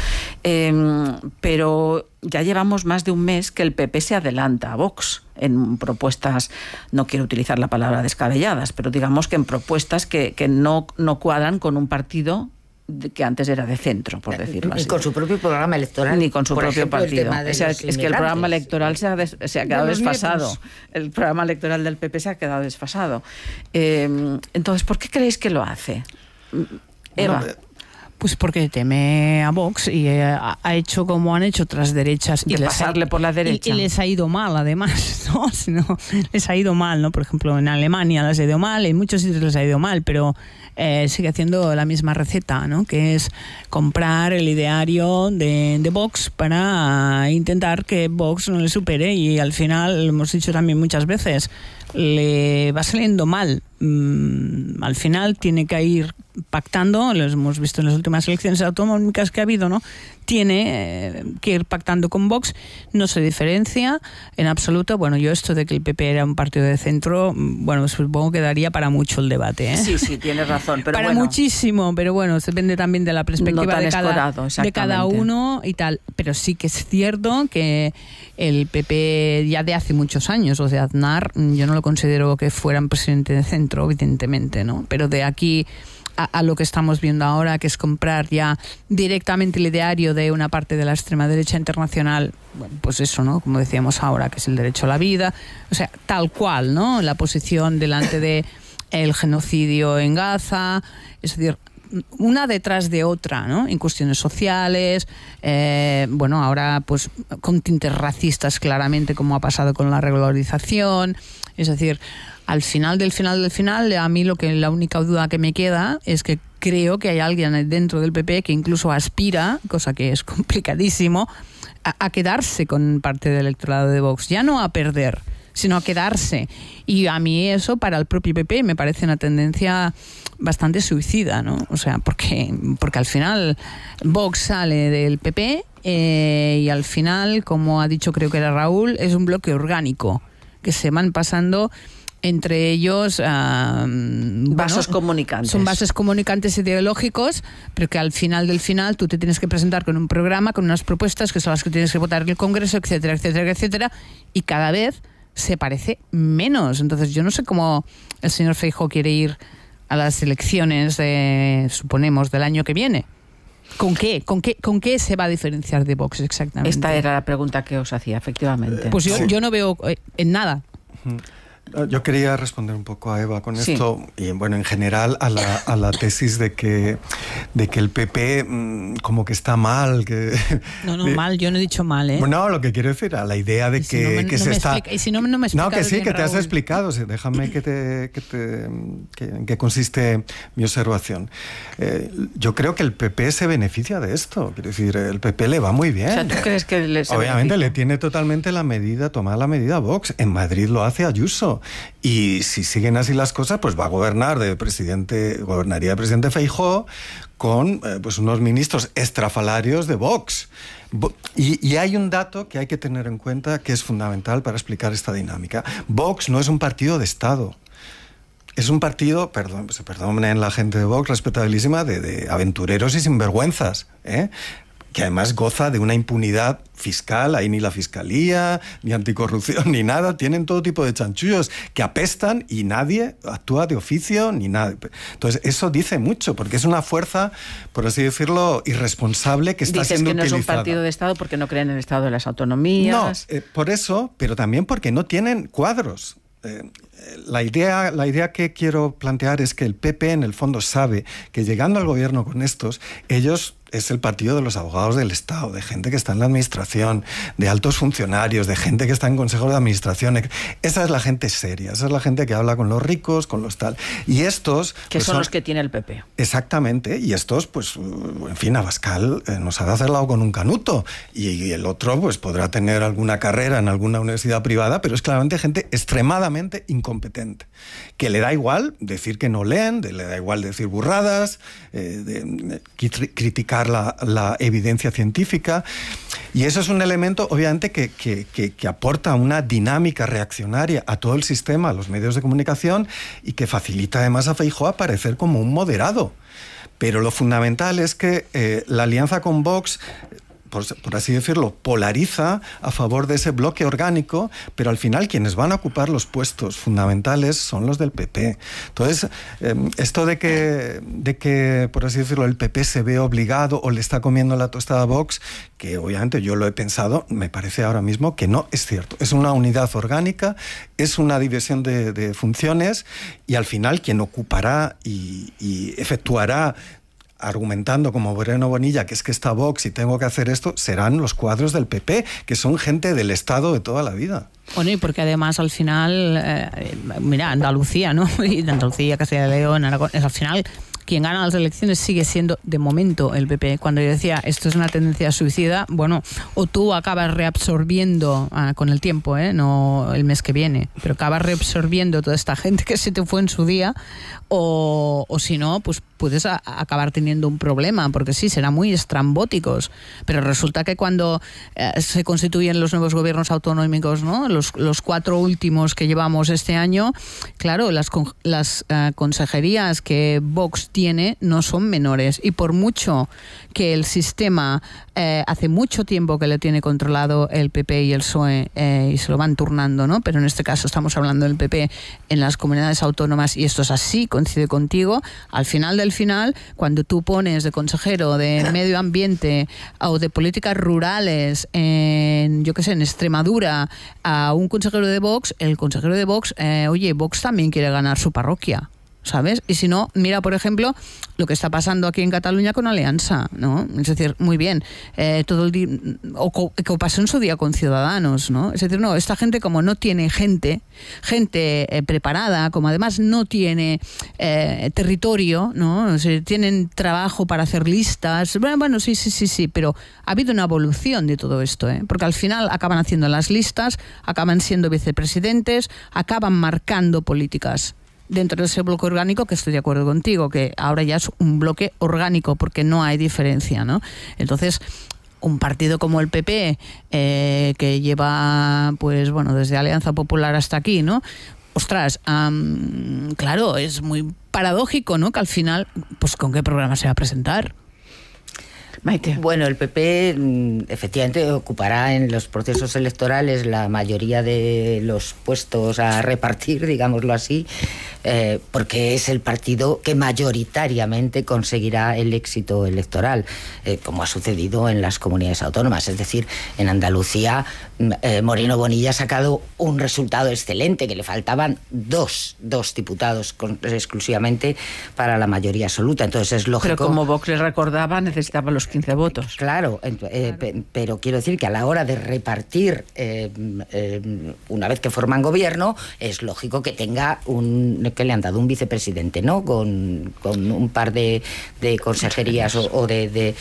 Pero ya llevamos más de un mes que el PP se adelanta a Vox en propuestas, no quiero utilizar la palabra descabelladas, pero digamos que en propuestas que no cuadran con un partido que antes era de centro, por decirlo así. Ni con su propio programa electoral. Ni con su por propio ejemplo, partido. El Es que el programa electoral se ha quedado desfasado. El programa electoral del PP se ha quedado desfasado. Entonces, ¿por qué creéis que lo hace? Eva. Pues porque teme a Vox y ha hecho como han hecho otras derechas. Y pasarle por la derecha. Y les ha ido mal, además, ¿no? Les ha ido mal, ¿no? Por ejemplo, en Alemania les ha ido mal, en muchos sitios les ha ido mal, pero sigue haciendo la misma receta, ¿no? Que es comprar el ideario de Vox para intentar que Vox no le supere, y al final, lo hemos dicho también muchas veces, le va saliendo mal. Al final tiene que ir pactando, lo hemos visto en las últimas elecciones autonómicas que ha habido, ¿no? Tiene que ir pactando con Vox, no se diferencia en absoluto. Bueno, yo esto de que el PP era un partido de centro, bueno, supongo que daría para mucho el debate, ¿eh? Sí, tienes razón. Pero para muchísimo, pero bueno, depende también de la perspectiva de cada uno y tal. Pero sí que es cierto que el PP ya de hace muchos años, o sea, Aznar, yo no lo considero que fuera un presidente de centro, evidentemente, ¿no? Pero de aquí a lo que estamos viendo ahora, que es comprar ya directamente el ideario de una parte de la extrema derecha internacional, bueno, pues eso, ¿no? Como decíamos ahora, que es el derecho a la vida, o sea, tal cual, ¿no? La posición delante de el genocidio en Gaza, es decir, una detrás de otra, ¿no? En cuestiones sociales, bueno, ahora pues con tintes racistas claramente, como ha pasado con la regularización, es decir, al final del final, a mí la única duda que me queda es que creo que hay alguien dentro del PP que incluso aspira, cosa que es complicadísimo, a quedarse con parte del electorado de Vox, ya no a perder, sino a quedarse. Y a mí eso, para el propio PP, me parece una tendencia bastante suicida, ¿no? O sea, porque al final Vox sale del PP y al final, como ha dicho creo que era Raúl, es un bloque orgánico que se van pasando entre ellos vasos comunicantes. Son vasos comunicantes ideológicos, pero que al final del final tú te tienes que presentar con un programa, con unas propuestas que son las que tienes que votar en el Congreso, etcétera, etcétera, etcétera, y cada vez se parece menos. Entonces yo no sé cómo el señor Feijóo quiere ir a las elecciones, suponemos, del año que viene. ¿Con qué se va a diferenciar de Vox exactamente? Esta era la pregunta que os hacía, efectivamente. Pues yo no veo en nada. Yo quería responder un poco a Eva con esto, y bueno, en general a la tesis de que el PP como que está mal. Mal, yo no he dicho mal, ¿eh? No, lo que quiero decir, a la idea de que se está... Y si no me explica. No, que sí, bien, que te has Raúl. explicado. Sí, déjame en qué consiste mi observación. Yo creo que el PP se beneficia de esto. Quiero decir, el PP le va muy bien. O sea, ¿tú crees que Obviamente le tiene totalmente tomada la medida a Vox. En Madrid lo hace Ayuso. Y si siguen así las cosas, pues va a gobernaría de presidente Feijóo con pues unos ministros estrafalarios de Vox. Y hay un dato que hay que tener en cuenta que es fundamental para explicar esta dinámica. Vox no es un partido de Estado. Es un partido, perdonen la gente de Vox, respetabilísima, de aventureros y sinvergüenzas, que además goza de una impunidad fiscal. Ahí ni la fiscalía, ni anticorrupción, ni nada. Tienen todo tipo de chanchullos que apestan y nadie actúa de oficio ni nada. Entonces, eso dice mucho, porque es una fuerza, por así decirlo, irresponsable que está siendo utilizada. Dices que no es un partido de Estado porque no creen en el Estado de las autonomías. No, por eso, pero también porque no tienen cuadros. La idea que quiero plantear es que el PP en el fondo sabe que llegando al gobierno con estos, ellos es el partido de los abogados del Estado, de gente que está en la administración, de altos funcionarios, de gente que está en consejos de administración. Esa es la gente seria, esa es la gente que habla con los ricos, con los tal. Y estos... Que pues son los que tiene el PP. Exactamente, y estos, pues, en fin, Abascal nos ha de hacer lado con un canuto, y el otro, pues, podrá tener alguna carrera en alguna universidad privada, pero es claramente gente extremadamente incompetente, que le da igual decir que no leen, le da igual decir burradas, criticar la evidencia científica, y eso es un elemento obviamente que aporta una dinámica reaccionaria a todo el sistema, a los medios de comunicación, y que facilita además a Feijóo aparecer como un moderado. Pero lo fundamental es que la alianza con Vox por así decirlo, polariza a favor de ese bloque orgánico, pero al final quienes van a ocupar los puestos fundamentales son los del PP. Entonces, esto de que, por así decirlo, el PP se ve obligado o le está comiendo la tostada a Vox, que obviamente yo lo he pensado, me parece ahora mismo que no es cierto. Es una unidad orgánica, es una división de funciones, y al final quien ocupará y efectuará, argumentando como Moreno Bonilla que es que está Vox y tengo que hacer esto, serán los cuadros del PP, que son gente del Estado de toda la vida. Bueno, y porque además al final, mira, Andalucía, ¿no? Y Andalucía, Castilla y León, Aragón, al final quien gana las elecciones sigue siendo de momento el PP. Cuando yo decía esto es una tendencia suicida, bueno, o tú acabas reabsorbiendo con el tiempo, no el mes que viene, pero acabas reabsorbiendo toda esta gente que se te fue en su día, o si no, pues puedes acabar teniendo un problema, porque sí, serán muy estrambóticos, pero resulta que cuando se constituyen los nuevos gobiernos autonómicos, ¿no? Los 4 últimos que llevamos este año, claro, las consejerías que Vox tiene no son menores, y por mucho que el sistema hace mucho tiempo que le tiene controlado el PP y el PSOE, y se lo van turnando, ¿no? Pero en este caso estamos hablando del PP en las comunidades autónomas, y esto es así, coincide contigo. Al final del final, cuando tú pones de consejero de medio ambiente o de políticas rurales en Extremadura a un consejero de Vox, el consejero de Vox, Vox también quiere ganar su parroquia, ¿sabes? Y si no, mira, por ejemplo, lo que está pasando aquí en Cataluña con Alianza, ¿no? Es decir, muy bien, todo el día, o que pasó en su día con Ciudadanos, ¿no? Es decir, no, esta gente como no tiene gente preparada, como además no tiene territorio, ¿no? O sea, tienen trabajo para hacer listas, bueno, sí, pero ha habido una evolución de todo esto, porque al final acaban haciendo las listas, acaban siendo vicepresidentes, acaban marcando políticas dentro de ese bloque orgánico, que estoy de acuerdo contigo, que ahora ya es un bloque orgánico porque no hay diferencia, ¿no? Entonces, un partido como el PP, que lleva, pues bueno, desde Alianza Popular hasta aquí, ¿no? Ostras, claro, es muy paradójico, ¿no? Que al final, pues ¿con qué programa se va a presentar? Maite. Bueno, el PP efectivamente ocupará en los procesos electorales la mayoría de los puestos a repartir, digámoslo así, porque es el partido que mayoritariamente conseguirá el éxito electoral, como ha sucedido en las comunidades autónomas. Es decir, en Andalucía, Moreno Bonilla ha sacado un resultado excelente, que le faltaban dos diputados exclusivamente para la mayoría absoluta. Entonces es lógico. Pero como Vox le recordaba, necesitaba los 15 votos. Claro, pero quiero decir que a la hora de repartir, una vez que forman gobierno, es lógico que tenga que le han dado un vicepresidente, ¿no? Con un par de consejerías o de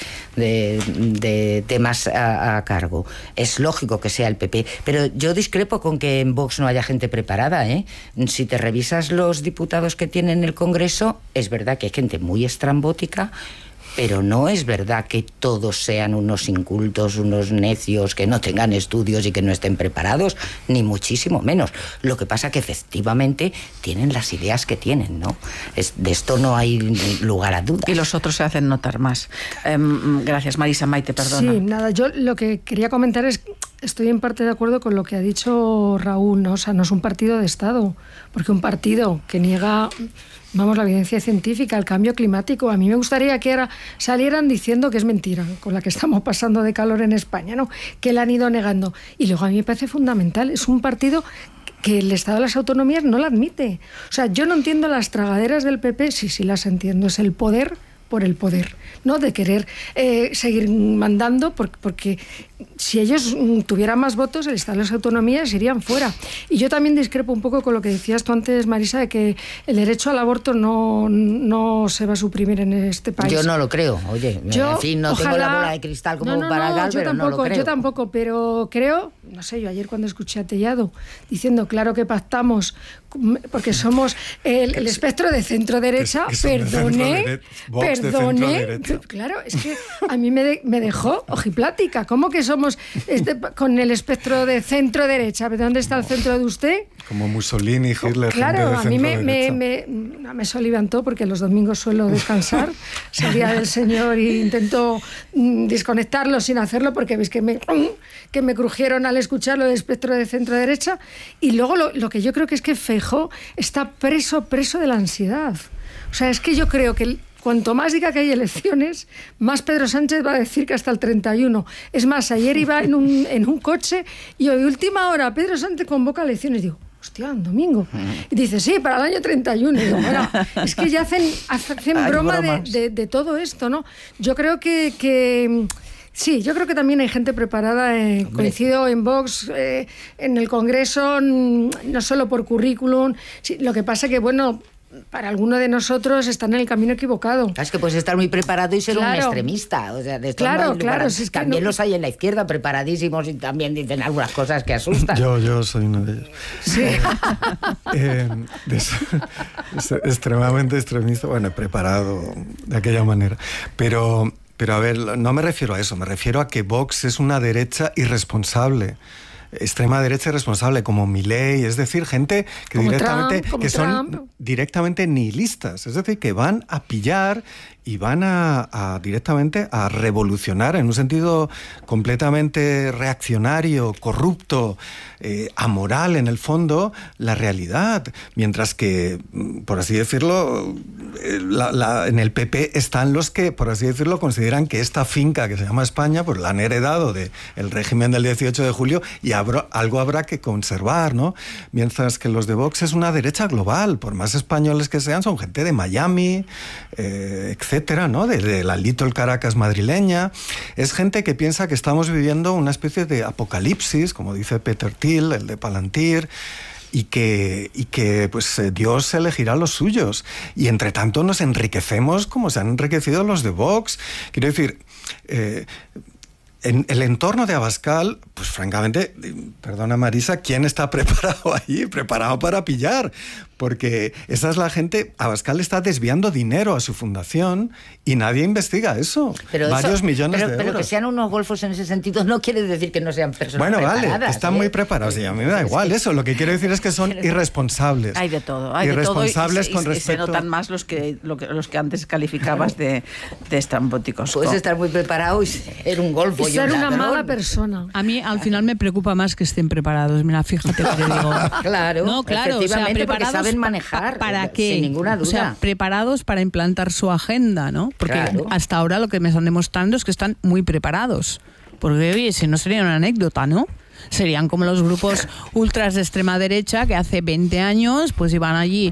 temas a cargo. Es lógico que sea el PP, pero yo discrepo con que en Vox no haya gente preparada, ¿eh? Si te revisas los diputados que tienen en el Congreso, es verdad que hay gente muy estrambótica, pero no es verdad que todos sean unos incultos, unos necios, que no tengan estudios y que no estén preparados, ni muchísimo menos. Lo que pasa que efectivamente tienen las ideas que tienen, ¿no? De esto no hay lugar a dudas. Y los otros se hacen notar más. Gracias, Marisa. Maite, perdona. Sí, nada, yo lo que quería comentar es que estoy en parte de acuerdo con lo que ha dicho Raúl, ¿no? O sea, no es un partido de Estado, porque un partido que niega, la evidencia científica, el cambio climático, a mí me gustaría que ahora salieran diciendo que es mentira, con la que estamos pasando de calor en España, ¿no? Que la han ido negando. Y luego a mí me parece fundamental, es un partido que el Estado de las Autonomías no la admite. O sea, yo no entiendo las tragaderas del PP, sí las entiendo, es el poder por el poder, ¿no? De querer seguir mandando, porque si ellos tuvieran más votos, el Estado de las Autonomías irían fuera. Y yo también discrepo un poco con lo que decías tú antes, Marisa, de que el derecho al aborto no se va a suprimir en este país. Yo no lo creo, oye, en fin, no tengo la bola de cristal como Baragall, pero no lo creo. Yo tampoco, pero creo, no sé, yo ayer cuando escuché a Tellado diciendo, claro que pactamos, porque somos el espectro de centro-derecha, perdone, claro, es que a mí me dejó ojiplática. ¿Cómo que somos con el espectro de centro-derecha. ¿De dónde está el centro de usted? Como Mussolini, Hitler. Claro, a mí me solivantó porque los domingos suelo descansar. Salía del señor e intento desconectarlo sin hacerlo porque veis que me crujieron al escucharlo del espectro de centro-derecha. Y luego lo que yo creo que es que Feijóo está preso de la ansiedad. O sea, es que yo creo que cuanto más diga que hay elecciones, más Pedro Sánchez va a decir que hasta el 31. Es más, ayer iba en un coche y hoy, última hora, Pedro Sánchez convoca elecciones. Digo, hostia, un domingo. Y dice, sí, para el año 31. Y digo, bueno, es que ya hacen broma de todo esto, ¿no? Yo creo que sí, yo creo que también hay gente preparada. Coincido en Vox, en el Congreso, no solo por currículum. Sí, lo que pasa que, bueno, para alguno de nosotros están en el camino equivocado. Es que puedes estar muy preparado y ser un extremista. O sea, claro. Si es también los hay en la izquierda preparadísimos y también dicen algunas cosas que asustan. Yo soy uno de ellos. Sí. Extremadamente extremista, bueno, preparado de aquella manera. Pero a ver, no me refiero a eso, me refiero a que Vox es una derecha irresponsable. Extrema derecha irresponsable, como Milei, es decir, gente que son directamente nihilistas, es decir, que van a pillar y van a directamente a revolucionar en un sentido completamente reaccionario, corrupto, amoral en el fondo, la realidad. Mientras que, por así decirlo, en el PP están los que, por así decirlo, consideran que esta finca que se llama España, pues la han heredado del régimen del 18 de julio y algo habrá que conservar, ¿no? Mientras que los de Vox es una derecha global, por más españoles que sean, son gente de Miami, etcétera, ¿no? De la Little Caracas madrileña. Es gente que piensa que estamos viviendo una especie de apocalipsis, como dice Peter Thiel, el de Palantir, y que pues Dios elegirá los suyos. Y entre tanto nos enriquecemos como se han enriquecido los de Vox. Quiero decir, en el entorno de Abascal, pues francamente, perdona Marisa, ¿quién está preparado ahí? Preparado para pillar. Porque esa es la gente. Abascal está desviando dinero a su fundación y nadie investiga eso. Varios millones de euros. Pero que sean unos golfos en ese sentido no quiere decir que no sean personas preparadas. Bueno, vale, están muy preparados y a mí me da igual eso. Lo que quiero decir es que son irresponsables. Hay de todo. Irresponsables con respecto... Se notan más los que antes calificabas de estrambóticos. Puedes estar muy preparado y ser un golfo. Y ser una mala persona. A mí al final me preocupa más que estén preparados. Mira, fíjate que te digo. Claro, no, claro, efectivamente, preparados porque saben manejar, ¿para qué? Sin ninguna duda. O sea, preparados para implantar su agenda, ¿no? Porque hasta ahora lo que me están demostrando es que están muy preparados. Porque, oye, si no sería una anécdota, ¿no? Serían como los grupos ultras de extrema derecha que hace 20 años pues iban allí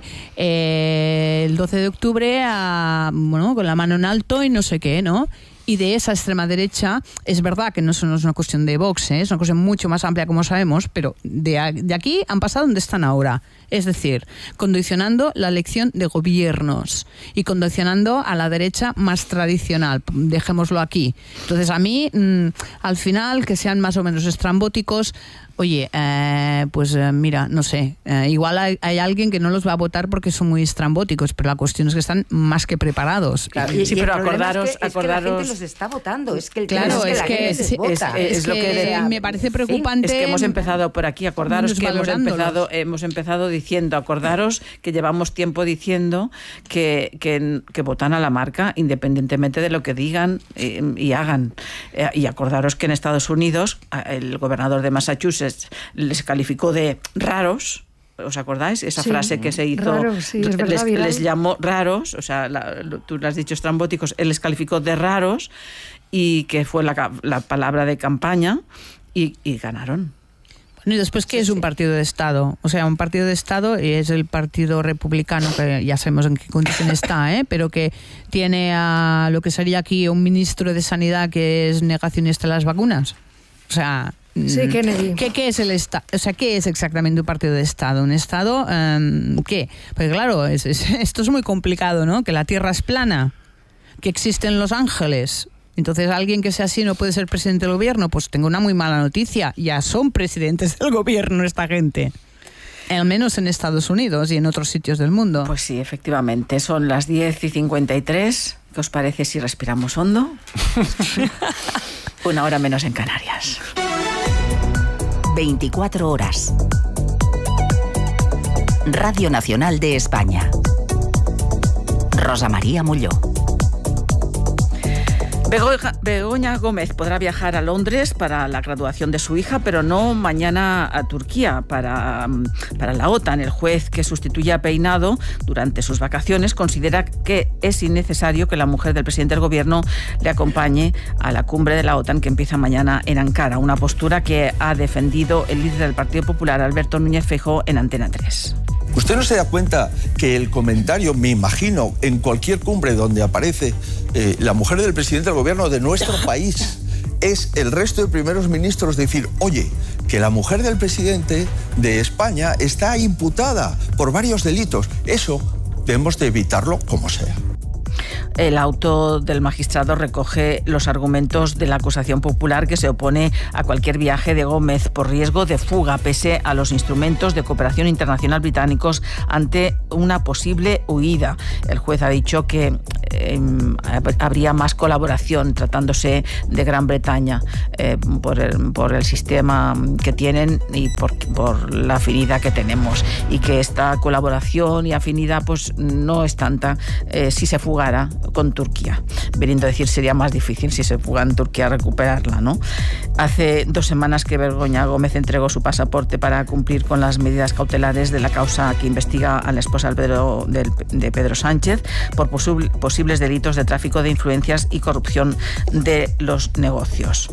el 12 de octubre con la mano en alto y no sé qué, ¿no? Y de esa extrema derecha, es verdad que no es una cuestión de Vox, es una cuestión mucho más amplia, como sabemos, pero de aquí han pasado donde están ahora. Es decir, condicionando la elección de gobiernos y condicionando a la derecha más tradicional, dejémoslo aquí. Entonces, a mí, al final, que sean más o menos estrambóticos, oye, mira, no sé, igual hay alguien que no los va a votar porque son muy estrambóticos, pero la cuestión es que están más que preparados. Claro, sí, pero acordaros... Es que la gente los está votando, es que el claro, es que la gente vota. Es lo que me parece preocupante. Es que hemos empezado por aquí, acordaros que hemos empezado diciendo, acordaros que llevamos tiempo diciendo que votan a la marca independientemente de lo que digan y hagan. Y acordaros que en Estados Unidos el gobernador de Massachusetts les calificó de raros. ¿Os acordáis? Esa frase que se hizo, raro, sí, es verdad, les llamó raros, o sea, tú lo has dicho estrambóticos, él les calificó de raros y que fue la palabra de campaña y ganaron. Bueno, y después, ¿qué es un partido de Estado? O sea, un partido de Estado es el Partido Republicano, que ya sabemos en qué condición está, pero que tiene a lo que sería aquí un ministro de Sanidad que es negacionista de las vacunas. O sea... Sí, Kennedy. ¿Qué es el Estado? O sea, ¿qué es exactamente un partido de Estado? ¿Un Estado qué? Porque claro, esto es muy complicado, ¿no? Que la Tierra es plana, que existen Los Ángeles. Entonces, alguien que sea así no puede ser presidente del gobierno. Pues tengo una muy mala noticia. Ya son presidentes del gobierno esta gente. Al menos en Estados Unidos y en otros sitios del mundo. Pues sí, efectivamente. Son las 10:53. ¿Qué os parece si respiramos hondo? 1 hora menos en Canarias. 24 horas. Radio Nacional de España. Rosa María Molló. Begoña Gómez podrá viajar a Londres para la graduación de su hija, pero no mañana a Turquía para la OTAN. El juez que sustituye a Peinado durante sus vacaciones considera que es innecesario que la mujer del presidente del gobierno le acompañe a la cumbre de la OTAN que empieza mañana en Ankara, una postura que ha defendido el líder del Partido Popular, Alberto Núñez Feijóo, en Antena 3. ¿Usted no se da cuenta que el comentario, me imagino, en cualquier cumbre donde aparece la mujer del presidente del gobierno de nuestro país, es el resto de primeros ministros decir, oye, que la mujer del presidente de España está imputada por varios delitos? Eso debemos de evitarlo como sea. El auto del magistrado recoge los argumentos de la acusación popular que se opone a cualquier viaje de Gómez por riesgo de fuga, pese a los instrumentos de cooperación internacional británicos ante una posible huida. El juez ha dicho que habría más colaboración tratándose de Gran Bretaña por el sistema que tienen y por la afinidad que tenemos, y que esta colaboración y afinidad pues no es tanta si se fugara con Turquía. Veniendo a decir, sería más difícil si se fuga en Turquía recuperarla, ¿no? Hace 2 semanas que Begoña Gómez entregó su pasaporte para cumplir con las medidas cautelares de la causa que investiga a la esposa de Pedro Sánchez por posibles delitos de tráfico de influencias y corrupción de los negocios.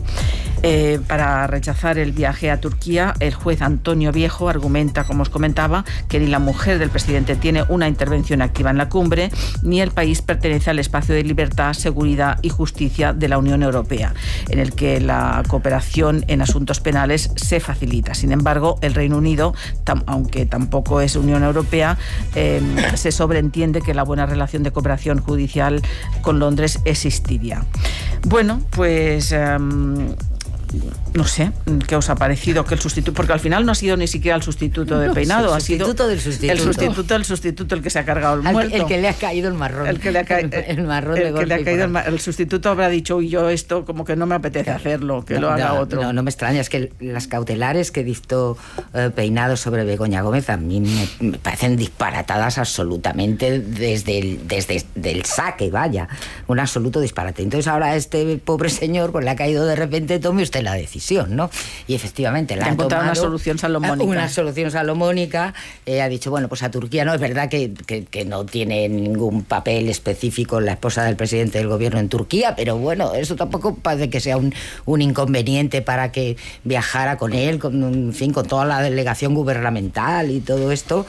Para rechazar el viaje a Turquía, el juez Antonio Viejo argumenta, como os comentaba, que ni la mujer del presidente tiene una intervención activa en la cumbre, ni el país pertenece al espacio de libertad, seguridad y justicia de la Unión Europea, en el que la cooperación en asuntos penales se facilita. Sin embargo, el Reino Unido, aunque tampoco es Unión Europea, se sobreentiende que la buena relación de cooperación judicial con Londres existiría. Bueno, pues no sé qué os ha parecido que el sustituto, porque al final no ha sido ni siquiera el sustituto de Peinado, ha sido del sustituto. El sustituto el que se ha cargado el muerto. El que le ha caído el marrón. El que le ha caído el sustituto habrá dicho, uy, yo esto como que no me apetece hacerlo, que lo haga otro. No me extraña, es que las cautelares que dictó Peinado sobre Begoña Gómez a mí me parecen disparatadas absolutamente desde el saque, vaya, un absoluto disparate. Entonces ahora a este pobre señor pues le ha caído de repente, tome usted la decisión, ¿no? Y efectivamente la ha encontrado tomado, una solución salomónica. Una solución salomónica. Ha dicho, bueno, pues a Turquía no, es verdad que no tiene ningún papel específico la esposa del presidente del gobierno en Turquía, pero bueno, eso tampoco parece que sea un inconveniente para que viajara con él, con toda la delegación gubernamental y todo esto,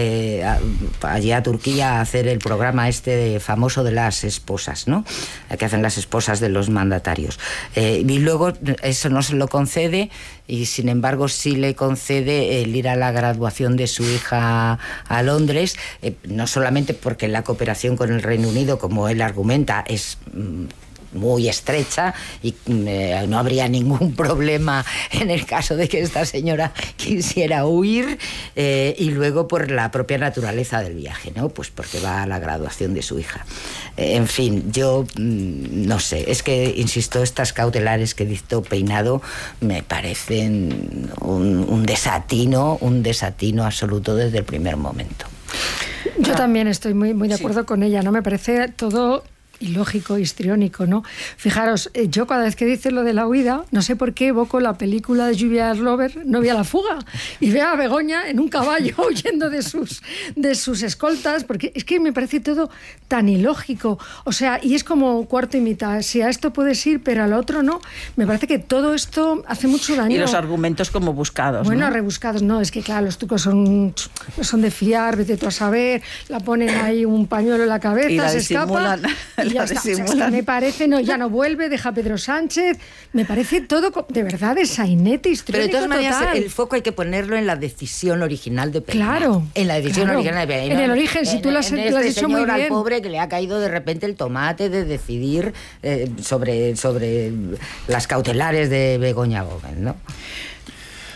allí a Turquía a hacer el programa famoso de las esposas, ¿no? Que hacen las esposas de los mandatarios. Y luego eso no se lo concede, y sin embargo sí le concede el ir a la graduación de su hija a Londres, no solamente porque la cooperación con el Reino Unido, como él argumenta, es muy estrecha y no habría ningún problema en el caso de que esta señora quisiera huir, y luego por la propia naturaleza del viaje, ¿no? Pues porque va a la graduación de su hija. En fin, yo no sé, es que, insisto, estas cautelares que dictó Peinado me parecen un desatino absoluto desde el primer momento. Yo también estoy muy de acuerdo con ella, ¿no? Me parece todo ilógico, histriónico, ¿no? Fijaros, yo cada vez que dice lo de la huida, no sé por qué evoco la película de Julia Roberts, Novia a la fuga, y veo a Begoña en un caballo huyendo de sus escoltas, porque es que me parece todo tan ilógico. O sea, y es como cuarto y mitad. Si a esto puedes ir, pero al otro no. Me parece que todo esto hace mucho daño. Y los argumentos como buscados, bueno, ¿no? Rebuscados, no. Es que, claro, los trucos son de fiar, vete tú a saber, la ponen ahí un pañuelo en la cabeza, y la se escapa. Y ya está. O sea, es que me parece, ya no vuelve, deja a Pedro Sánchez. Me parece todo, de verdad, de sainete histórico. Pero de todas maneras, total. el foco hay que ponerlo en la decisión original de Peinado. Claro. En la decisión original de Peinado. En el origen, si tú lo has dicho muy bien. Al pobre que le ha caído de repente el tomate de decidir sobre las cautelares de Begoña Gómez, ¿no?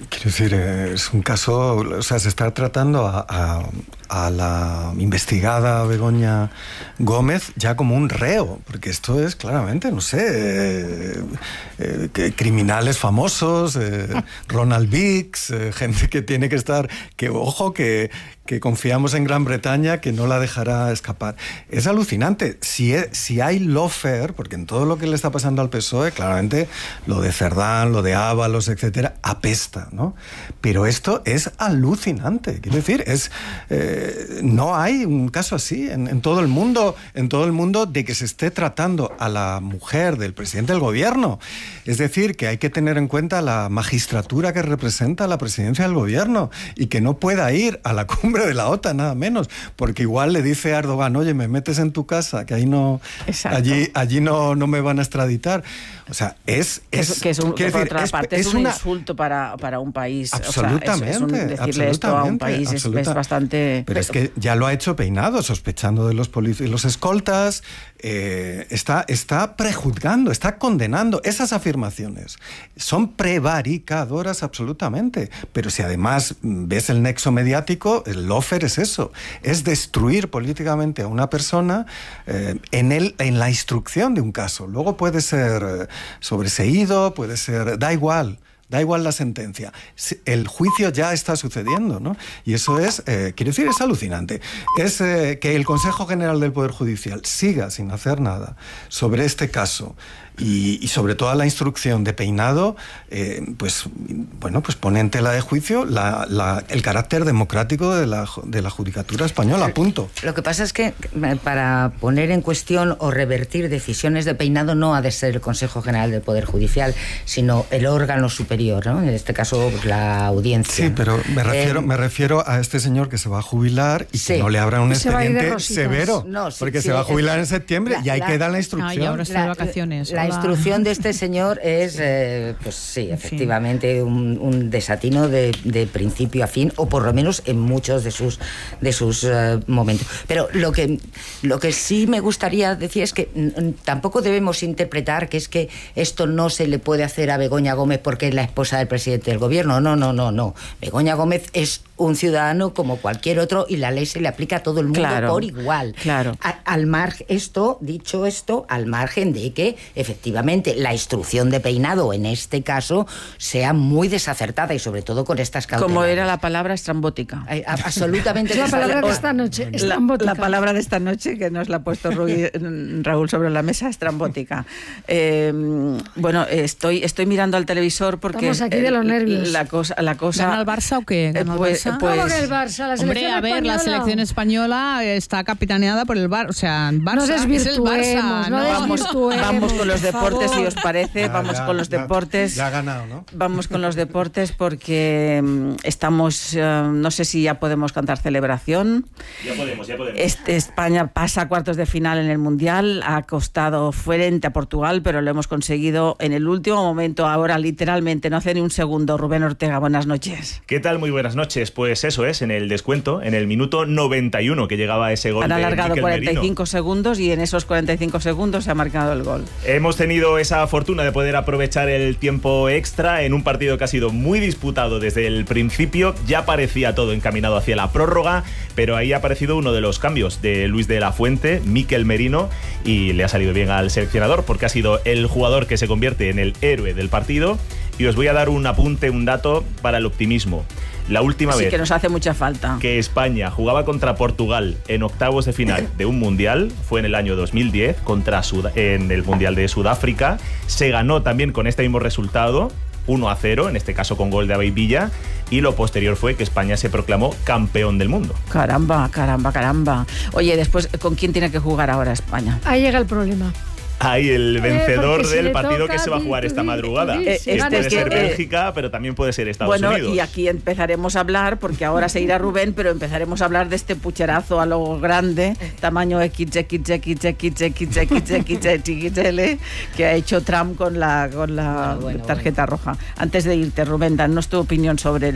Quiero decir, es un caso, o sea, se está tratando a la investigada Begoña Gómez ya como un reo, porque esto es claramente, no sé, criminales famosos, Ronald Biggs, gente que tiene que estar, que ojo, que confiamos en Gran Bretaña, que no la dejará escapar. Es alucinante. Si hay lawfare, porque en todo lo que le está pasando al PSOE, claramente lo de Cerdán, lo de Ábalos, etcétera, apesta, ¿no? Pero esto es alucinante. Quiero decir, no hay un caso así en todo el mundo, de que se esté tratando a la mujer del presidente del gobierno. Es decir, que hay que tener en cuenta la magistratura que representa la presidencia del gobierno y que no pueda ir a la cumbre de la OTAN, nada menos, porque igual le dice a Erdogan, oye, me metes en tu casa, que ahí no, allí no me van a extraditar. O sea, es un insulto para un país. Absolutamente. O sea, decirle esto a un país es bastante... Pero es que ya lo ha hecho Peinado, sospechando de los escoltas, está prejuzgando, está condenando esas afirmaciones. Son prevaricadoras absolutamente. Pero si además ves el nexo mediático, el lawfare es eso, es destruir políticamente a una persona en la instrucción de un caso. Luego puede ser sobreseído, puede ser... Da igual la sentencia. El juicio ya está sucediendo, ¿no? Y eso es, quiero decir, es alucinante. Es que el Consejo General del Poder Judicial siga sin hacer nada sobre este caso y sobre toda la instrucción de Peinado, pues pone en tela de juicio el carácter democrático de la judicatura española, punto. Lo que pasa es que para poner en cuestión o revertir decisiones de Peinado no ha de ser el Consejo General del Poder Judicial, sino el órgano superior, ¿no? En este caso, pues, la audiencia. Sí, pero me refiero a este señor que se va a jubilar y que no le abran un expediente severo, porque se va a jubilar en septiembre y ahí queda la instrucción. Y ahora está de vacaciones. La instrucción de este señor es, pues sí, efectivamente, un desatino de principio a fin, o por lo menos en muchos de sus momentos. Pero lo que sí me gustaría decir es que tampoco debemos interpretar que es que esto no se le puede hacer a Begoña Gómez porque es la esposa del presidente del gobierno. No. Begoña Gómez es un ciudadano como cualquier otro y la ley se le aplica a todo el mundo por igual. Claro. Al margen, dicho esto, al margen de que efectivamente la instrucción de Peinado en este caso sea muy desacertada y sobre todo con estas cautelares. Como era la palabra estrambótica. Absolutamente. La palabra de esta noche, estrambótica. La palabra de esta noche que nos la ha puesto Raúl sobre la mesa, estrambótica. Bueno, estoy mirando al televisor porque... Estamos aquí de los nervios. La cosa... ¿Gana el Barça o qué? ¿Gana el Barça? ¿Cómo que el Barça? La selección española. La selección española está capitaneada por el Barça. O sea, Barça no desvirtuemos, es el Barça. Vamos con los deportes, si os parece. Vamos con los deportes. Ya ha ganado, ¿no? Vamos con los deportes porque estamos... no sé si ya podemos cantar celebración. Ya podemos. España pasa a cuartos de final en el Mundial. Ha costado frente a Portugal, pero lo hemos conseguido en el último momento. Ahora, literalmente, no hace ni un segundo. Rubén Ortega, buenas noches. ¿Qué tal? Muy buenas noches. Pues eso es, en el descuento, en el minuto 91 que llegaba ese gol. Han alargado Mikel 45 Merino. Segundos y en esos 45 segundos se ha marcado el gol. Hemos tenido esa fortuna de poder aprovechar el tiempo extra en un partido que ha sido muy disputado desde el principio. Ya parecía todo encaminado hacia la prórroga, pero ahí ha aparecido uno de los cambios de Luis de la Fuente, Mikel Merino, y le ha salido bien al seleccionador porque ha sido el jugador que se convierte en el héroe del partido. Y os voy a dar un apunte, un dato para el optimismo. La última vez que nos hace mucha falta que España jugaba contra Portugal en octavos de final de un mundial fue en el año 2010 en el Mundial de Sudáfrica. Se ganó también con este mismo resultado, 1-0, en este caso con gol de Abey Villa, y lo posterior fue que España se proclamó campeón del mundo. Caramba. Oye, después, ¿con quién tiene que jugar ahora España? Ahí llega el problema. Ahí el vencedor del partido que se va a jugar esta madrugada. Puede ser Bélgica, pero también puede ser Estados Unidos. Bueno, y aquí empezaremos a hablar, porque ahora se irá Rubén, pero empezaremos a hablar de este pucherazo a lo grande, tamaño XXXXXXXXL, que ha hecho Trump con la tarjeta roja. Antes de irte, Rubén, danos tu opinión sobre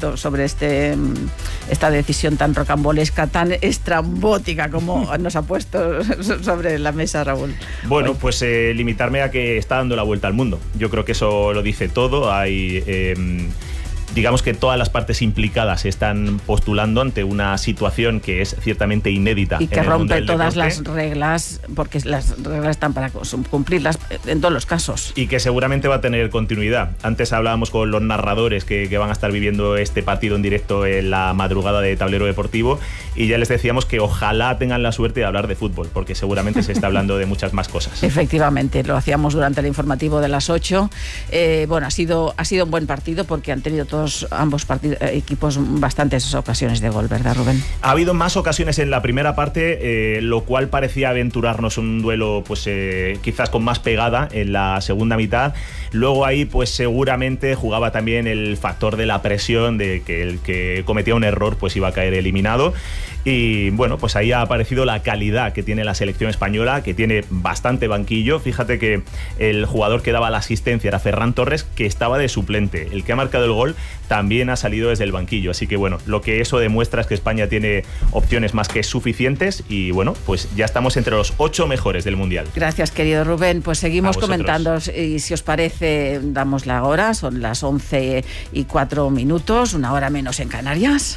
esta decisión tan rocambolesca, tan estrambótica como nos ha puesto sobre la mesa Raúl. Bueno, pues limitarme a que está dando la vuelta al mundo. Yo creo que eso lo dice todo. Hay digamos que todas las partes implicadas se están postulando ante una situación que es ciertamente inédita. Y que rompe todas las reglas, porque las reglas están para cumplirlas en todos los casos. Y que seguramente va a tener continuidad. Antes hablábamos con los narradores que van a estar viviendo este partido en directo en la madrugada de Tablero Deportivo, y ya les decíamos que ojalá tengan la suerte de hablar de fútbol, porque seguramente se está hablando de muchas más cosas. Efectivamente, lo hacíamos durante el informativo de las 8. Bueno, ha sido un buen partido porque han tenido ambos equipos bastantes ocasiones de gol, ¿verdad, Rubén? Ha habido más ocasiones en la primera parte, lo cual parecía aventurarnos un duelo pues quizás con más pegada en la segunda mitad. Luego ahí pues seguramente jugaba también el factor de la presión, de que el que cometía un error pues iba a caer eliminado. Y bueno, pues ahí ha aparecido la calidad que tiene la selección española, que tiene bastante banquillo. Fíjate que el jugador que daba la asistencia era Ferran Torres, que estaba de suplente. El que ha marcado el gol también ha salido desde el banquillo. Así que bueno, lo que eso demuestra es que España tiene opciones más que suficientes y bueno, pues ya estamos entre los 8 mejores del Mundial. Gracias, querido Rubén. Pues seguimos comentando y si os parece, damos la hora. Son las 11:04, una hora menos en Canarias.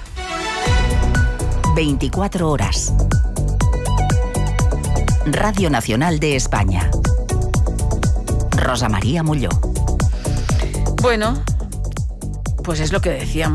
24 horas. Radio Nacional de España. Rosa María Molló. Bueno, pues es lo que decíamos.